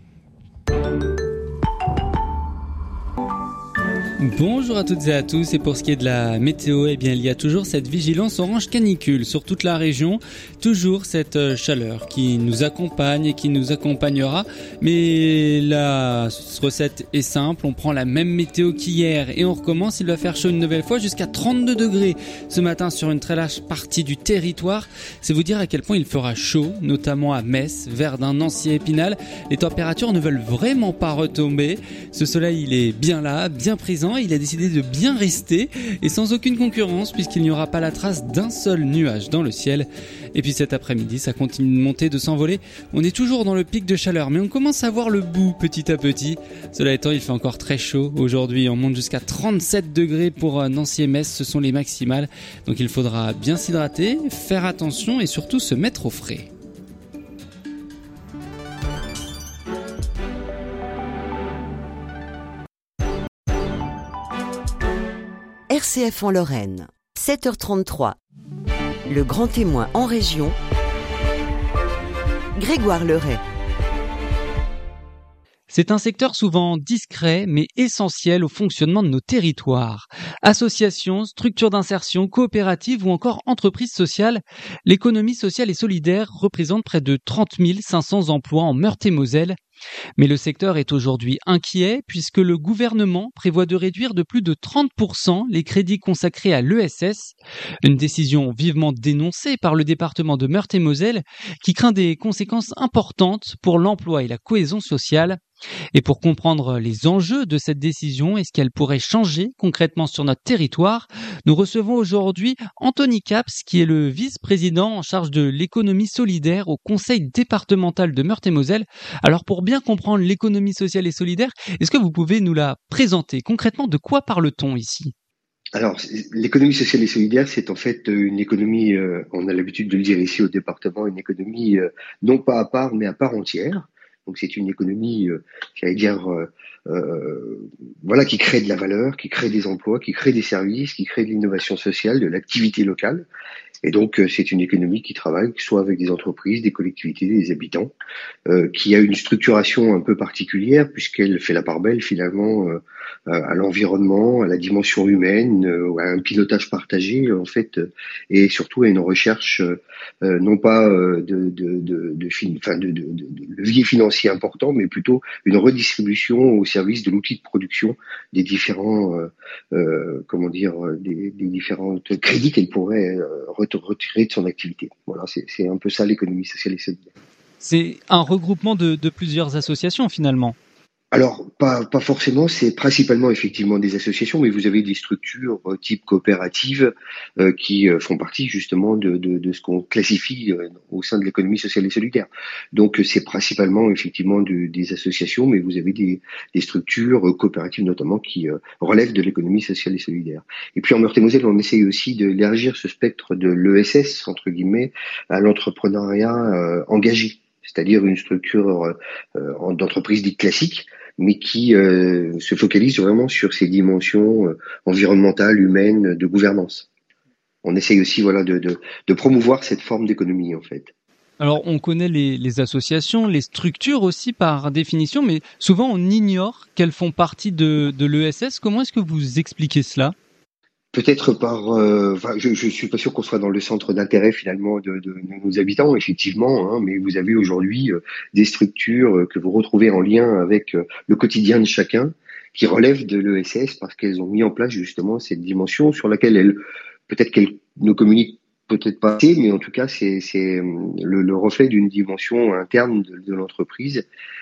Speaker 7: Bonjour à toutes et à tous, et pour ce qui est de la météo, il y a toujours cette vigilance orange canicule sur toute la région, toujours cette chaleur qui nous accompagne et qui nous accompagnera, mais la recette est simple, on prend la même météo qu'hier et on recommence. Il va faire chaud une nouvelle fois jusqu'à 32 degrés ce matin sur une très large partie du territoire. C'est vous dire à quel point il fera chaud, notamment à Metz, Verdun, Nancy et Épinal. Les températures ne veulent vraiment pas retomber, ce soleil il est bien là, bien présent. Il a décidé de bien rester et sans aucune concurrence puisqu'il n'y aura pas la trace d'un seul nuage dans le ciel. Et puis cet après-midi, ça continue de monter, de s'envoler. On est toujours dans le pic de chaleur, mais on commence à voir le bout petit à petit. Cela étant, il fait encore très chaud aujourd'hui. On monte jusqu'à 37 degrés pour Nancy et Metz, ce sont les maximales. Donc il faudra bien s'hydrater, faire attention et surtout se mettre au frais.
Speaker 2: RCF en Lorraine, 7h33. Le grand témoin en région, Grégoire Leray.
Speaker 7: C'est un secteur souvent discret mais essentiel au fonctionnement de nos territoires. Associations, structures d'insertion, coopératives ou encore entreprises sociales, l'économie sociale et solidaire représente près de 30 500 emplois en Meurthe-et-Moselle. Mais le secteur est aujourd'hui inquiet puisque le gouvernement prévoit de réduire de plus de 30% les crédits consacrés à l'ESS, une décision vivement dénoncée par le département de Meurthe-et-Moselle qui craint des conséquences importantes pour l'emploi et la cohésion sociale. Et pour comprendre les enjeux de cette décision et ce qu'elle pourrait changer concrètement sur notre territoire, nous recevons aujourd'hui Anthony Caps, qui est le vice-président en charge de l'économie solidaire au conseil départemental de Meurthe-et-Moselle. Alors pour bien comprendre l'économie sociale et solidaire, est-ce que vous pouvez nous la présenter concrètement? De quoi parle-t-on ici?
Speaker 1: Alors, l'économie sociale et solidaire, c'est en fait une économie, on a l'habitude de le dire ici au département, une économie non pas à part, mais à part entière. Donc c'est une économie, voilà, qui crée de la valeur, qui crée des emplois, qui crée des services, qui crée de l'innovation sociale, de l'activité locale. Et donc c'est une économie qui travaille soit avec des entreprises, des collectivités, des habitants, qui a une structuration un peu particulière puisqu'elle fait la part belle finalement à l'environnement, à la dimension humaine, à un pilotage partagé en fait, et surtout à une recherche non pas de levier financier important, mais plutôt une redistribution au service de l'outil de production des différents des différentes crédits qu'elle pourrait retirer de son activité. Voilà, c'est un peu ça l'économie sociale et solidaire.
Speaker 7: C'est un regroupement de plusieurs associations finalement.
Speaker 1: Alors, pas forcément, c'est principalement effectivement des associations, mais vous avez des structures type coopérative qui font partie justement de ce qu'on classifie au sein de l'économie sociale et solidaire. Donc c'est principalement effectivement des associations, mais vous avez des structures coopératives notamment qui relèvent de l'économie sociale et solidaire. Et puis en Meurthe-et-Moselle, on essaye aussi d'élargir ce spectre de l'ESS, entre guillemets, à l'entrepreneuriat engagé, c'est-à-dire une structure d'entreprise dite classique, mais qui se focalise vraiment sur ces dimensions environnementales, humaines, de gouvernance. On essaye aussi de promouvoir cette forme d'économie en fait.
Speaker 7: Alors on connaît les associations, les structures aussi par définition, mais souvent on ignore qu'elles font partie de l'ESS. Comment est-ce que vous expliquez cela ?
Speaker 1: Peut-être je suis pas sûr qu'on soit dans le centre d'intérêt finalement de nos habitants, effectivement, hein, mais vous avez aujourd'hui des structures que vous retrouvez en lien avec le quotidien de chacun, qui relèvent de l'ESS parce qu'elles ont mis en place justement cette dimension sur laquelle peut-être qu'elles ne communiquent peut-être pas assez, mais en tout cas c'est le reflet d'une dimension interne de l'entreprise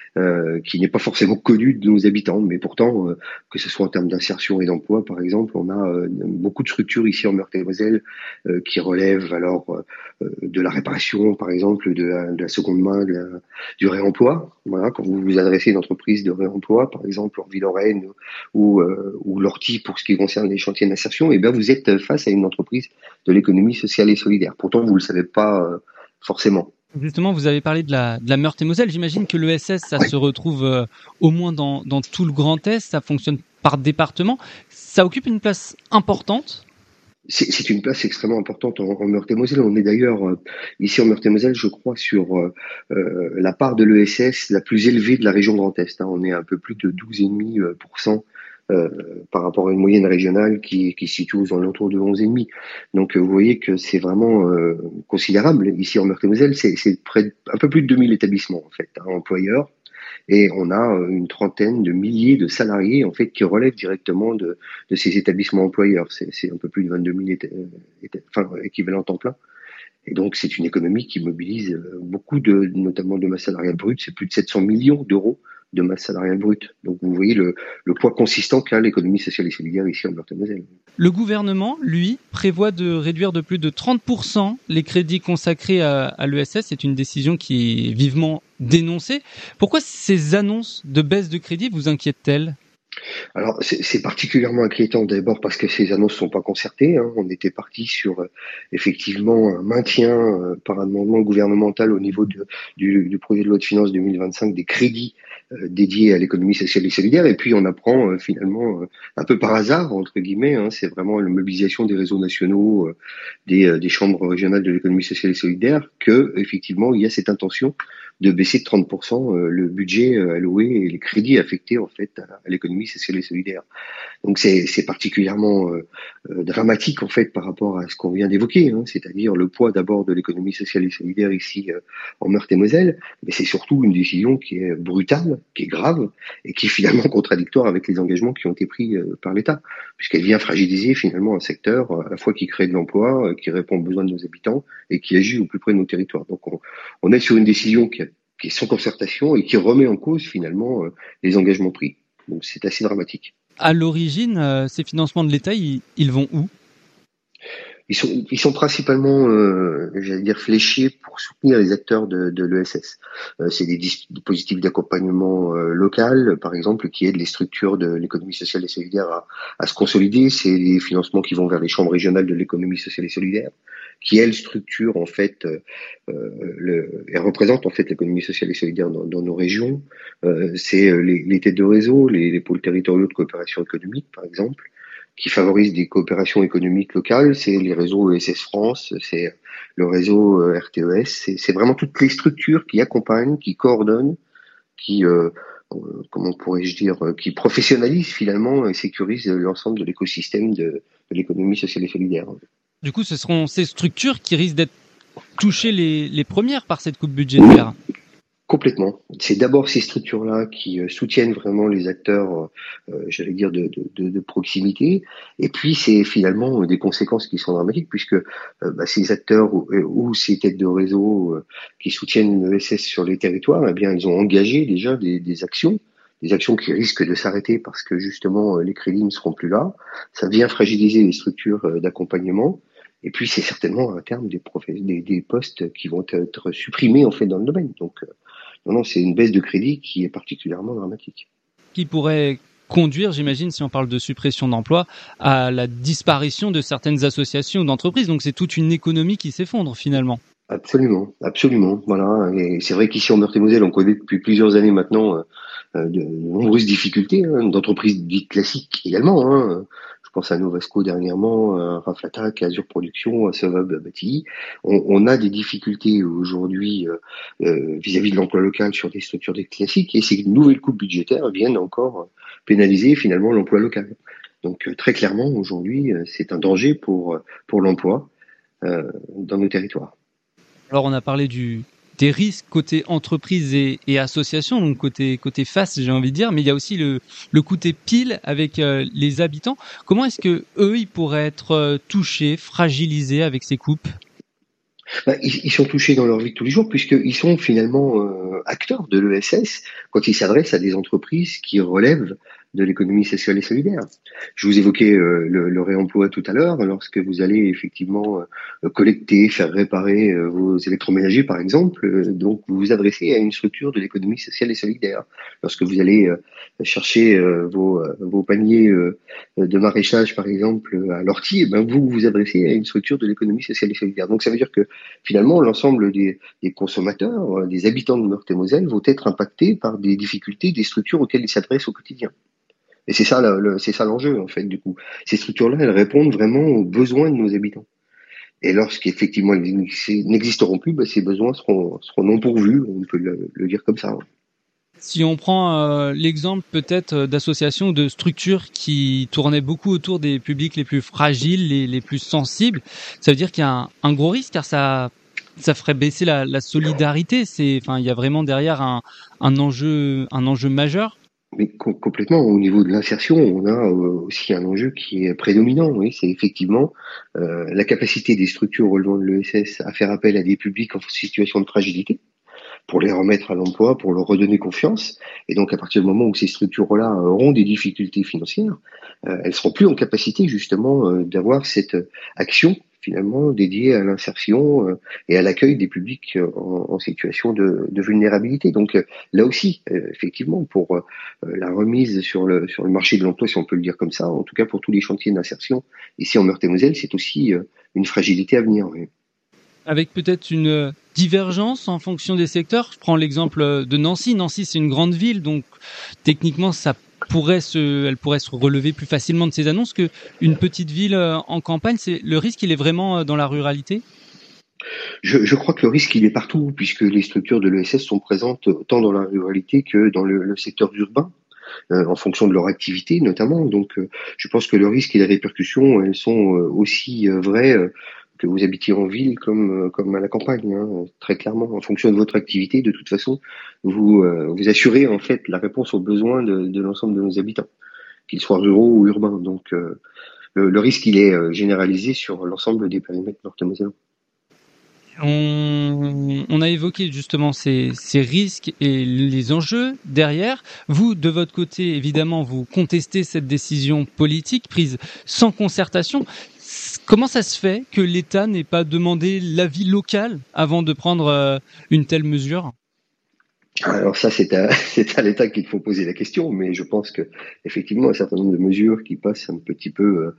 Speaker 1: qui n'est pas forcément connu de nos habitants, mais pourtant, que ce soit en termes d'insertion et d'emploi, par exemple, on a beaucoup de structures ici en Meurthe-et-Moselle qui relèvent alors de la réparation, par exemple, de la seconde main, du réemploi. Voilà, quand vous vous adressez à une entreprise de réemploi, par exemple Orville-Lorraine ou l'Ortie pour ce qui concerne les chantiers d'insertion, et bien vous êtes face à une entreprise de l'économie sociale et solidaire. Pourtant, vous le savez pas forcément.
Speaker 7: Justement, vous avez parlé de la Meurthe-et-Moselle. J'imagine que l'ESS, ça se retrouve au moins dans tout le Grand Est. Ça fonctionne par département. Ça occupe une place importante.
Speaker 1: C'est une place extrêmement importante en Meurthe-et-Moselle. On est d'ailleurs ici en Meurthe-et-Moselle, je crois, sur la part de l'ESS la plus élevée de la région Grand Est. On est à un peu plus de 12,5% par rapport à une moyenne régionale qui se situe aux alentours de 11,5. Donc vous voyez que c'est vraiment considérable. Ici en Meurthe-et-Moselle, c'est un peu plus de 2000 établissements en fait, employeurs. Et on a une trentaine de milliers de salariés en fait qui relèvent directement de ces établissements employeurs. C'est un peu plus de 22 000 équivalents temps plein. Et donc c'est une économie qui mobilise beaucoup notamment de masse salariale brute. C'est plus de 700 millions d'euros de masse salariale brute. Donc vous voyez le poids consistant qu'a l'économie sociale et solidaire ici en Meurthe-et-Moselle.
Speaker 7: Le gouvernement, lui, prévoit de réduire de plus de 30% les crédits consacrés à l'ESS. C'est une décision qui est vivement dénoncée. Pourquoi ces annonces de baisse de crédits vous inquiètent-elles ?
Speaker 1: Alors c'est particulièrement inquiétant d'abord parce que ces annonces sont pas concertées. On était parti sur effectivement un maintien par amendement gouvernemental au niveau du projet de loi de finances 2025 des crédits dédiés à l'économie sociale et solidaire. Et puis on apprend finalement un peu par hasard entre guillemets. C'est vraiment la mobilisation des réseaux nationaux, des chambres régionales de l'économie sociale et solidaire que effectivement il y a cette intention de baisser de 30% le budget alloué et les crédits affectés en fait à l'économie sociale et solidaire. Donc c'est particulièrement dramatique en fait par rapport à ce qu'on vient d'évoquer, c'est-à-dire le poids d'abord de l'économie sociale et solidaire ici en Meurthe-et-Moselle, mais c'est surtout une décision qui est brutale, qui est grave et qui est finalement contradictoire avec les engagements qui ont été pris par l'État, puisqu'elle vient fragiliser finalement un secteur à la fois qui crée de l'emploi, qui répond aux besoins de nos habitants et qui agit au plus près de nos territoires. Donc on est sur une décision qui est sans concertation et qui remet en cause finalement les engagements pris. Donc c'est assez dramatique.
Speaker 7: À l'origine, ces financements de l'État, ils vont où ?
Speaker 1: Ils sont principalement, j'allais dire, fléchés pour soutenir les acteurs de l'ESS. C'est des dispositifs d'accompagnement local, par exemple, qui aident les structures de l'économie sociale et solidaire à se consolider. C'est des financements qui vont vers les chambres régionales de l'économie sociale et solidaire, qui elles structurent en fait et représentent en fait l'économie sociale et solidaire dans nos régions. C'est les têtes de réseau, les pôles territoriaux de coopération économique, par exemple, qui favorisent des coopérations économiques locales. C'est les réseaux ESS France, c'est le réseau RTES. C'est vraiment toutes les structures qui accompagnent, qui coordonnent, qui comment pourrais-je dire, qui professionnalisent finalement et sécurisent l'ensemble de l'écosystème de l'économie sociale et solidaire.
Speaker 7: Du coup, ce seront ces structures qui risquent d'être touchées les premières par cette coupe budgétaire.
Speaker 1: Complètement. C'est d'abord ces structures-là qui soutiennent vraiment les acteurs, j'allais dire, de proximité. Et puis, c'est finalement des conséquences qui sont dramatiques puisque ces acteurs ou ces têtes de réseau qui soutiennent l'ESS sur les territoires, eh bien, ils ont engagé déjà des actions qui risquent de s'arrêter parce que justement les crédits ne seront plus là. Ça vient fragiliser les structures d'accompagnement. Et puis c'est certainement à terme des postes qui vont être supprimés en fait dans le domaine. Donc non, c'est une baisse de crédit qui est particulièrement dramatique.
Speaker 7: Qui pourrait conduire, j'imagine, si on parle de suppression d'emplois, à la disparition de certaines associations ou d'entreprises. Donc c'est toute une économie qui s'effondre finalement.
Speaker 1: Absolument. Voilà. Et c'est vrai qu'ici en Meurthe-et-Moselle, on connaît depuis plusieurs années maintenant de nombreuses difficultés, d'entreprises dites classiques également. Je pense à Novasco dernièrement, à Raflatac, à Azure Production, à Sevab Bâti. On a des difficultés aujourd'hui vis-à-vis de l'emploi local sur des structures dites classiques et ces nouvelles coupes budgétaires viennent encore pénaliser finalement l'emploi local. Donc très clairement aujourd'hui, c'est un danger pour l'emploi dans nos territoires.
Speaker 7: Alors on a parlé des risques côté entreprise et association, donc côté face, j'ai envie de dire, mais il y a aussi le côté pile avec les habitants. Comment est-ce que eux, ils pourraient être touchés, fragilisés avec ces coupes ?
Speaker 1: Ils sont touchés dans leur vie de tous les jours puisqu'ils sont finalement acteurs de l'ESS quand ils s'adressent à des entreprises qui relèvent de l'économie sociale et solidaire. Je vous évoquais le réemploi tout à l'heure, lorsque vous allez effectivement collecter, faire réparer vos électroménagers par exemple, donc vous vous adressez à une structure de l'économie sociale et solidaire. Lorsque vous allez chercher vos paniers de maraîchage par exemple à l'ortie, vous vous adressez à une structure de l'économie sociale et solidaire. Donc ça veut dire que finalement l'ensemble des consommateurs, des habitants de Meurthe-et-Moselle vont être impactés par des difficultés des structures auxquelles ils s'adressent au quotidien. Et c'est ça l'enjeu, en fait, du coup. Ces structures-là, elles répondent vraiment aux besoins de nos habitants. Et lorsqu'effectivement elles n'existeront plus, ces besoins seront non pourvus, on peut le dire comme ça.
Speaker 7: Si on prend l'exemple peut-être d'associations ou de structures qui tournaient beaucoup autour des publics les plus fragiles, les plus sensibles, ça veut dire qu'il y a un gros risque, car ça ferait baisser la solidarité. Il y a vraiment derrière un enjeu majeur.
Speaker 1: Mais complètement. Au niveau de l'insertion, on a aussi un enjeu qui est prédominant. Oui, c'est effectivement la capacité des structures relevant de l'ESS à faire appel à des publics en situation de fragilité pour les remettre à l'emploi, pour leur redonner confiance. Et donc, à partir du moment où ces structures-là auront des difficultés financières, elles seront plus en capacité justement d'avoir cette action finalement dédiée à l'insertion et à l'accueil des publics en situation de vulnérabilité. Donc là aussi, effectivement, pour la remise sur le marché de l'emploi, si on peut le dire comme ça, en tout cas pour tous les chantiers d'insertion ici en Meurthe-et-Moselle, c'est aussi une fragilité à venir. Oui.
Speaker 7: Avec peut-être une divergence en fonction des secteurs. Je prends l'exemple de Nancy. Nancy, c'est une grande ville, donc techniquement, elle pourrait se relever plus facilement de ces annonces qu'une petite ville en campagne. Le risque, il est vraiment dans la ruralité ?
Speaker 1: Je crois que le risque, il est partout, puisque les structures de l'ESS sont présentes tant dans la ruralité que dans le secteur urbain, en fonction de leur activité notamment. Donc, je pense que le risque et les répercussions, elles sont aussi vraies que vous habitiez en ville comme à la campagne, très clairement. En fonction de votre activité, de toute façon, vous assurez en fait la réponse aux besoins de l'ensemble de nos habitants, qu'ils soient ruraux ou urbains. Donc, le risque, il est généralisé sur l'ensemble des périmètres meurthe-et-mosellans.
Speaker 7: On a évoqué justement ces risques et les enjeux derrière. Vous, de votre côté, évidemment, vous contestez cette décision politique prise sans concertation. Comment ça se fait que l'État n'ait pas demandé l'avis local avant de prendre une telle mesure ?
Speaker 1: Alors ça, c'est à l'État qu'il faut poser la question, mais je pense que effectivement un certain nombre de mesures qui passent un petit peu,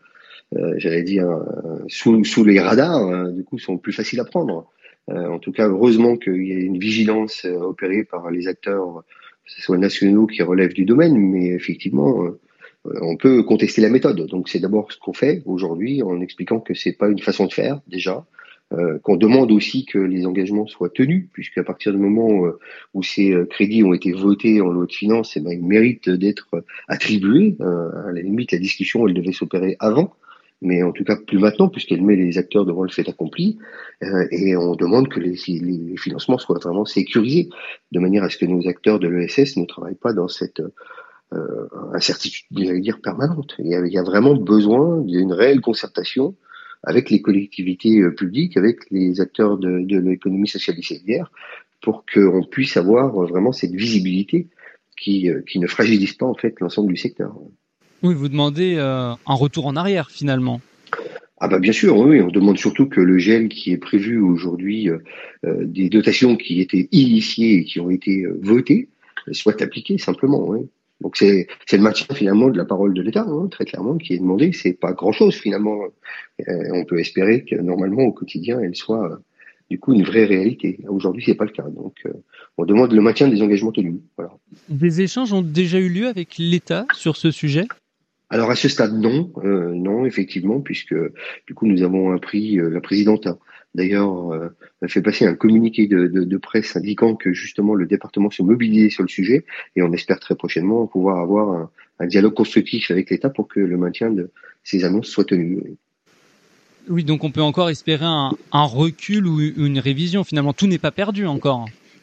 Speaker 1: sous les radars, du coup, sont plus faciles à prendre. En tout cas, heureusement qu'il y a une vigilance opérée par les acteurs, que ce soit nationaux qui relèvent du domaine, mais effectivement, on peut contester la méthode. Donc c'est d'abord ce qu'on fait aujourd'hui en expliquant que c'est pas une façon de faire déjà, qu'on demande aussi que les engagements soient tenus, puisqu'à partir du moment où ces crédits ont été votés en loi de finances, ils méritent d'être attribués. À la limite, la discussion elle devait s'opérer avant, mais en tout cas plus maintenant, puisqu'elle met les acteurs devant le fait accompli, et on demande que les financements soient vraiment sécurisés, de manière à ce que nos acteurs de l'ESS ne travaillent pas dans cette incertitude, j'allais dire, permanente. Il y a vraiment besoin d'une réelle concertation avec les collectivités publiques, avec les acteurs de l'économie sociale et solidaire, pour qu'on puisse avoir vraiment cette visibilité qui ne fragilise pas en fait l'ensemble du secteur.
Speaker 7: Oui, vous demandez un retour en arrière finalement.
Speaker 1: Ah bien sûr, oui, on demande surtout que le gel qui est prévu aujourd'hui, des dotations qui étaient initiées et qui ont été votées, soit appliqué simplement. Oui. Donc c'est le maintien finalement de la parole de l'État, très clairement, qui est demandé. C'est pas grand-chose finalement. On peut espérer que normalement au quotidien, elle soit du coup une vraie réalité. Aujourd'hui, c'est pas le cas. Donc on demande le maintien des engagements tenus. Voilà.
Speaker 7: Des échanges ont déjà eu lieu avec l'État sur ce sujet ?
Speaker 1: Alors à ce stade, non, effectivement, puisque du coup nous avons appris, la présidente a d'ailleurs fait passer un communiqué de presse indiquant que justement le département se mobilisait sur le sujet, et on espère très prochainement pouvoir avoir un dialogue constructif avec l'État pour que le maintien de ces annonces soit tenu.
Speaker 7: Oui, donc on peut encore espérer un recul ou une révision. Finalement, tout n'est pas perdu encore.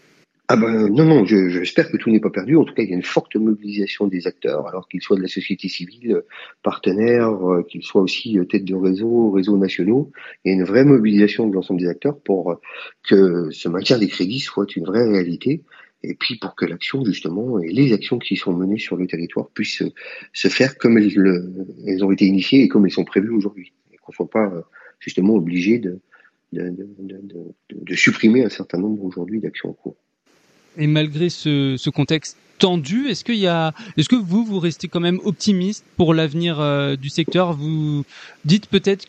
Speaker 1: Non, j'espère que tout n'est pas perdu. En tout cas, il y a une forte mobilisation des acteurs, alors qu'ils soient de la société civile, partenaires, qu'ils soient aussi tête de réseaux nationaux. Il y a une vraie mobilisation de l'ensemble des acteurs pour que ce maintien des crédits soit une vraie réalité. Et puis pour que l'action, justement, et les actions qui sont menées sur le territoire puissent se faire comme elles ont été initiées et comme elles sont prévues aujourd'hui. Et qu'on ne soit pas, justement, obligé de supprimer un certain nombre aujourd'hui d'actions en cours.
Speaker 7: Et malgré ce contexte tendu, est-ce que vous restez quand même optimiste pour l'avenir du secteur? Vous dites peut-être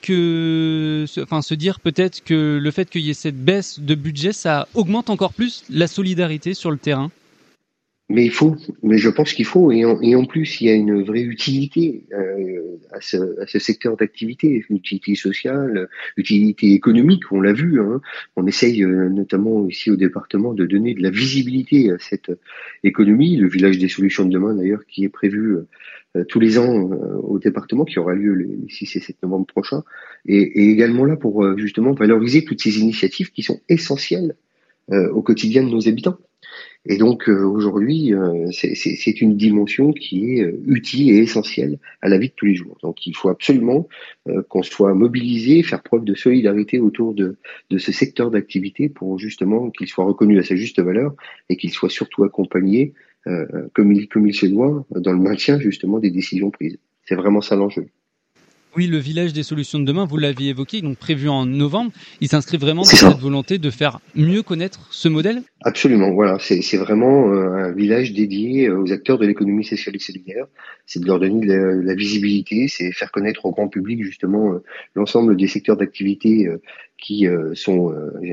Speaker 7: se dire peut-être que le fait qu'il y ait cette baisse de budget, ça augmente encore plus la solidarité sur le terrain?
Speaker 1: Mais je pense qu'il faut, et en plus, il y a une vraie utilité à ce secteur d'activité, une utilité sociale, utilité économique, on l'a vu, hein. On essaye notamment ici au département de donner de la visibilité à cette économie, le village des solutions de demain d'ailleurs, qui est prévu tous les ans au département, qui aura lieu les 6 et 7 novembre prochains, et également là pour justement valoriser toutes ces initiatives qui sont essentielles au quotidien de nos habitants. Et donc aujourd'hui, c'est une dimension qui est utile et essentielle à la vie de tous les jours. Donc il faut absolument qu'on soit mobilisé, faire preuve de solidarité autour de ce secteur d'activité pour justement qu'il soit reconnu à sa juste valeur et qu'il soit surtout accompagné comme il se doit dans le maintien justement des décisions prises. C'est vraiment ça l'enjeu.
Speaker 7: Oui, le village des solutions de demain, vous l'aviez évoqué, donc prévu en novembre. Il s'inscrit vraiment dans cette volonté de faire mieux connaître ce modèle ?
Speaker 1: Absolument, voilà. C'est vraiment un village dédié aux acteurs de l'économie sociale et solidaire. C'est de leur donner de la visibilité, c'est faire connaître au grand public justement l'ensemble des secteurs d'activité qui sont,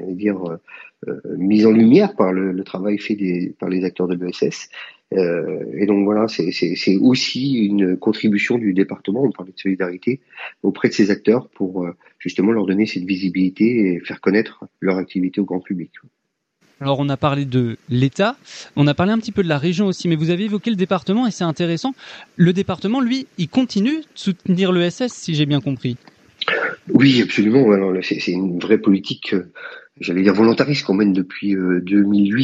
Speaker 1: mis en lumière par le travail fait par les acteurs de l'ESS. Et donc voilà, c'est aussi une contribution du département, on parlait de solidarité, auprès de ces acteurs pour justement leur donner cette visibilité et faire connaître leur activité au grand public.
Speaker 7: Alors on a parlé de l'État, on a parlé un petit peu de la région aussi, mais vous avez évoqué le département et c'est intéressant. Le département, lui, il continue de soutenir l'ESS, si j'ai bien compris.
Speaker 1: Oui, absolument. Alors, c'est une vraie politique, volontariste qu'on mène depuis 2008.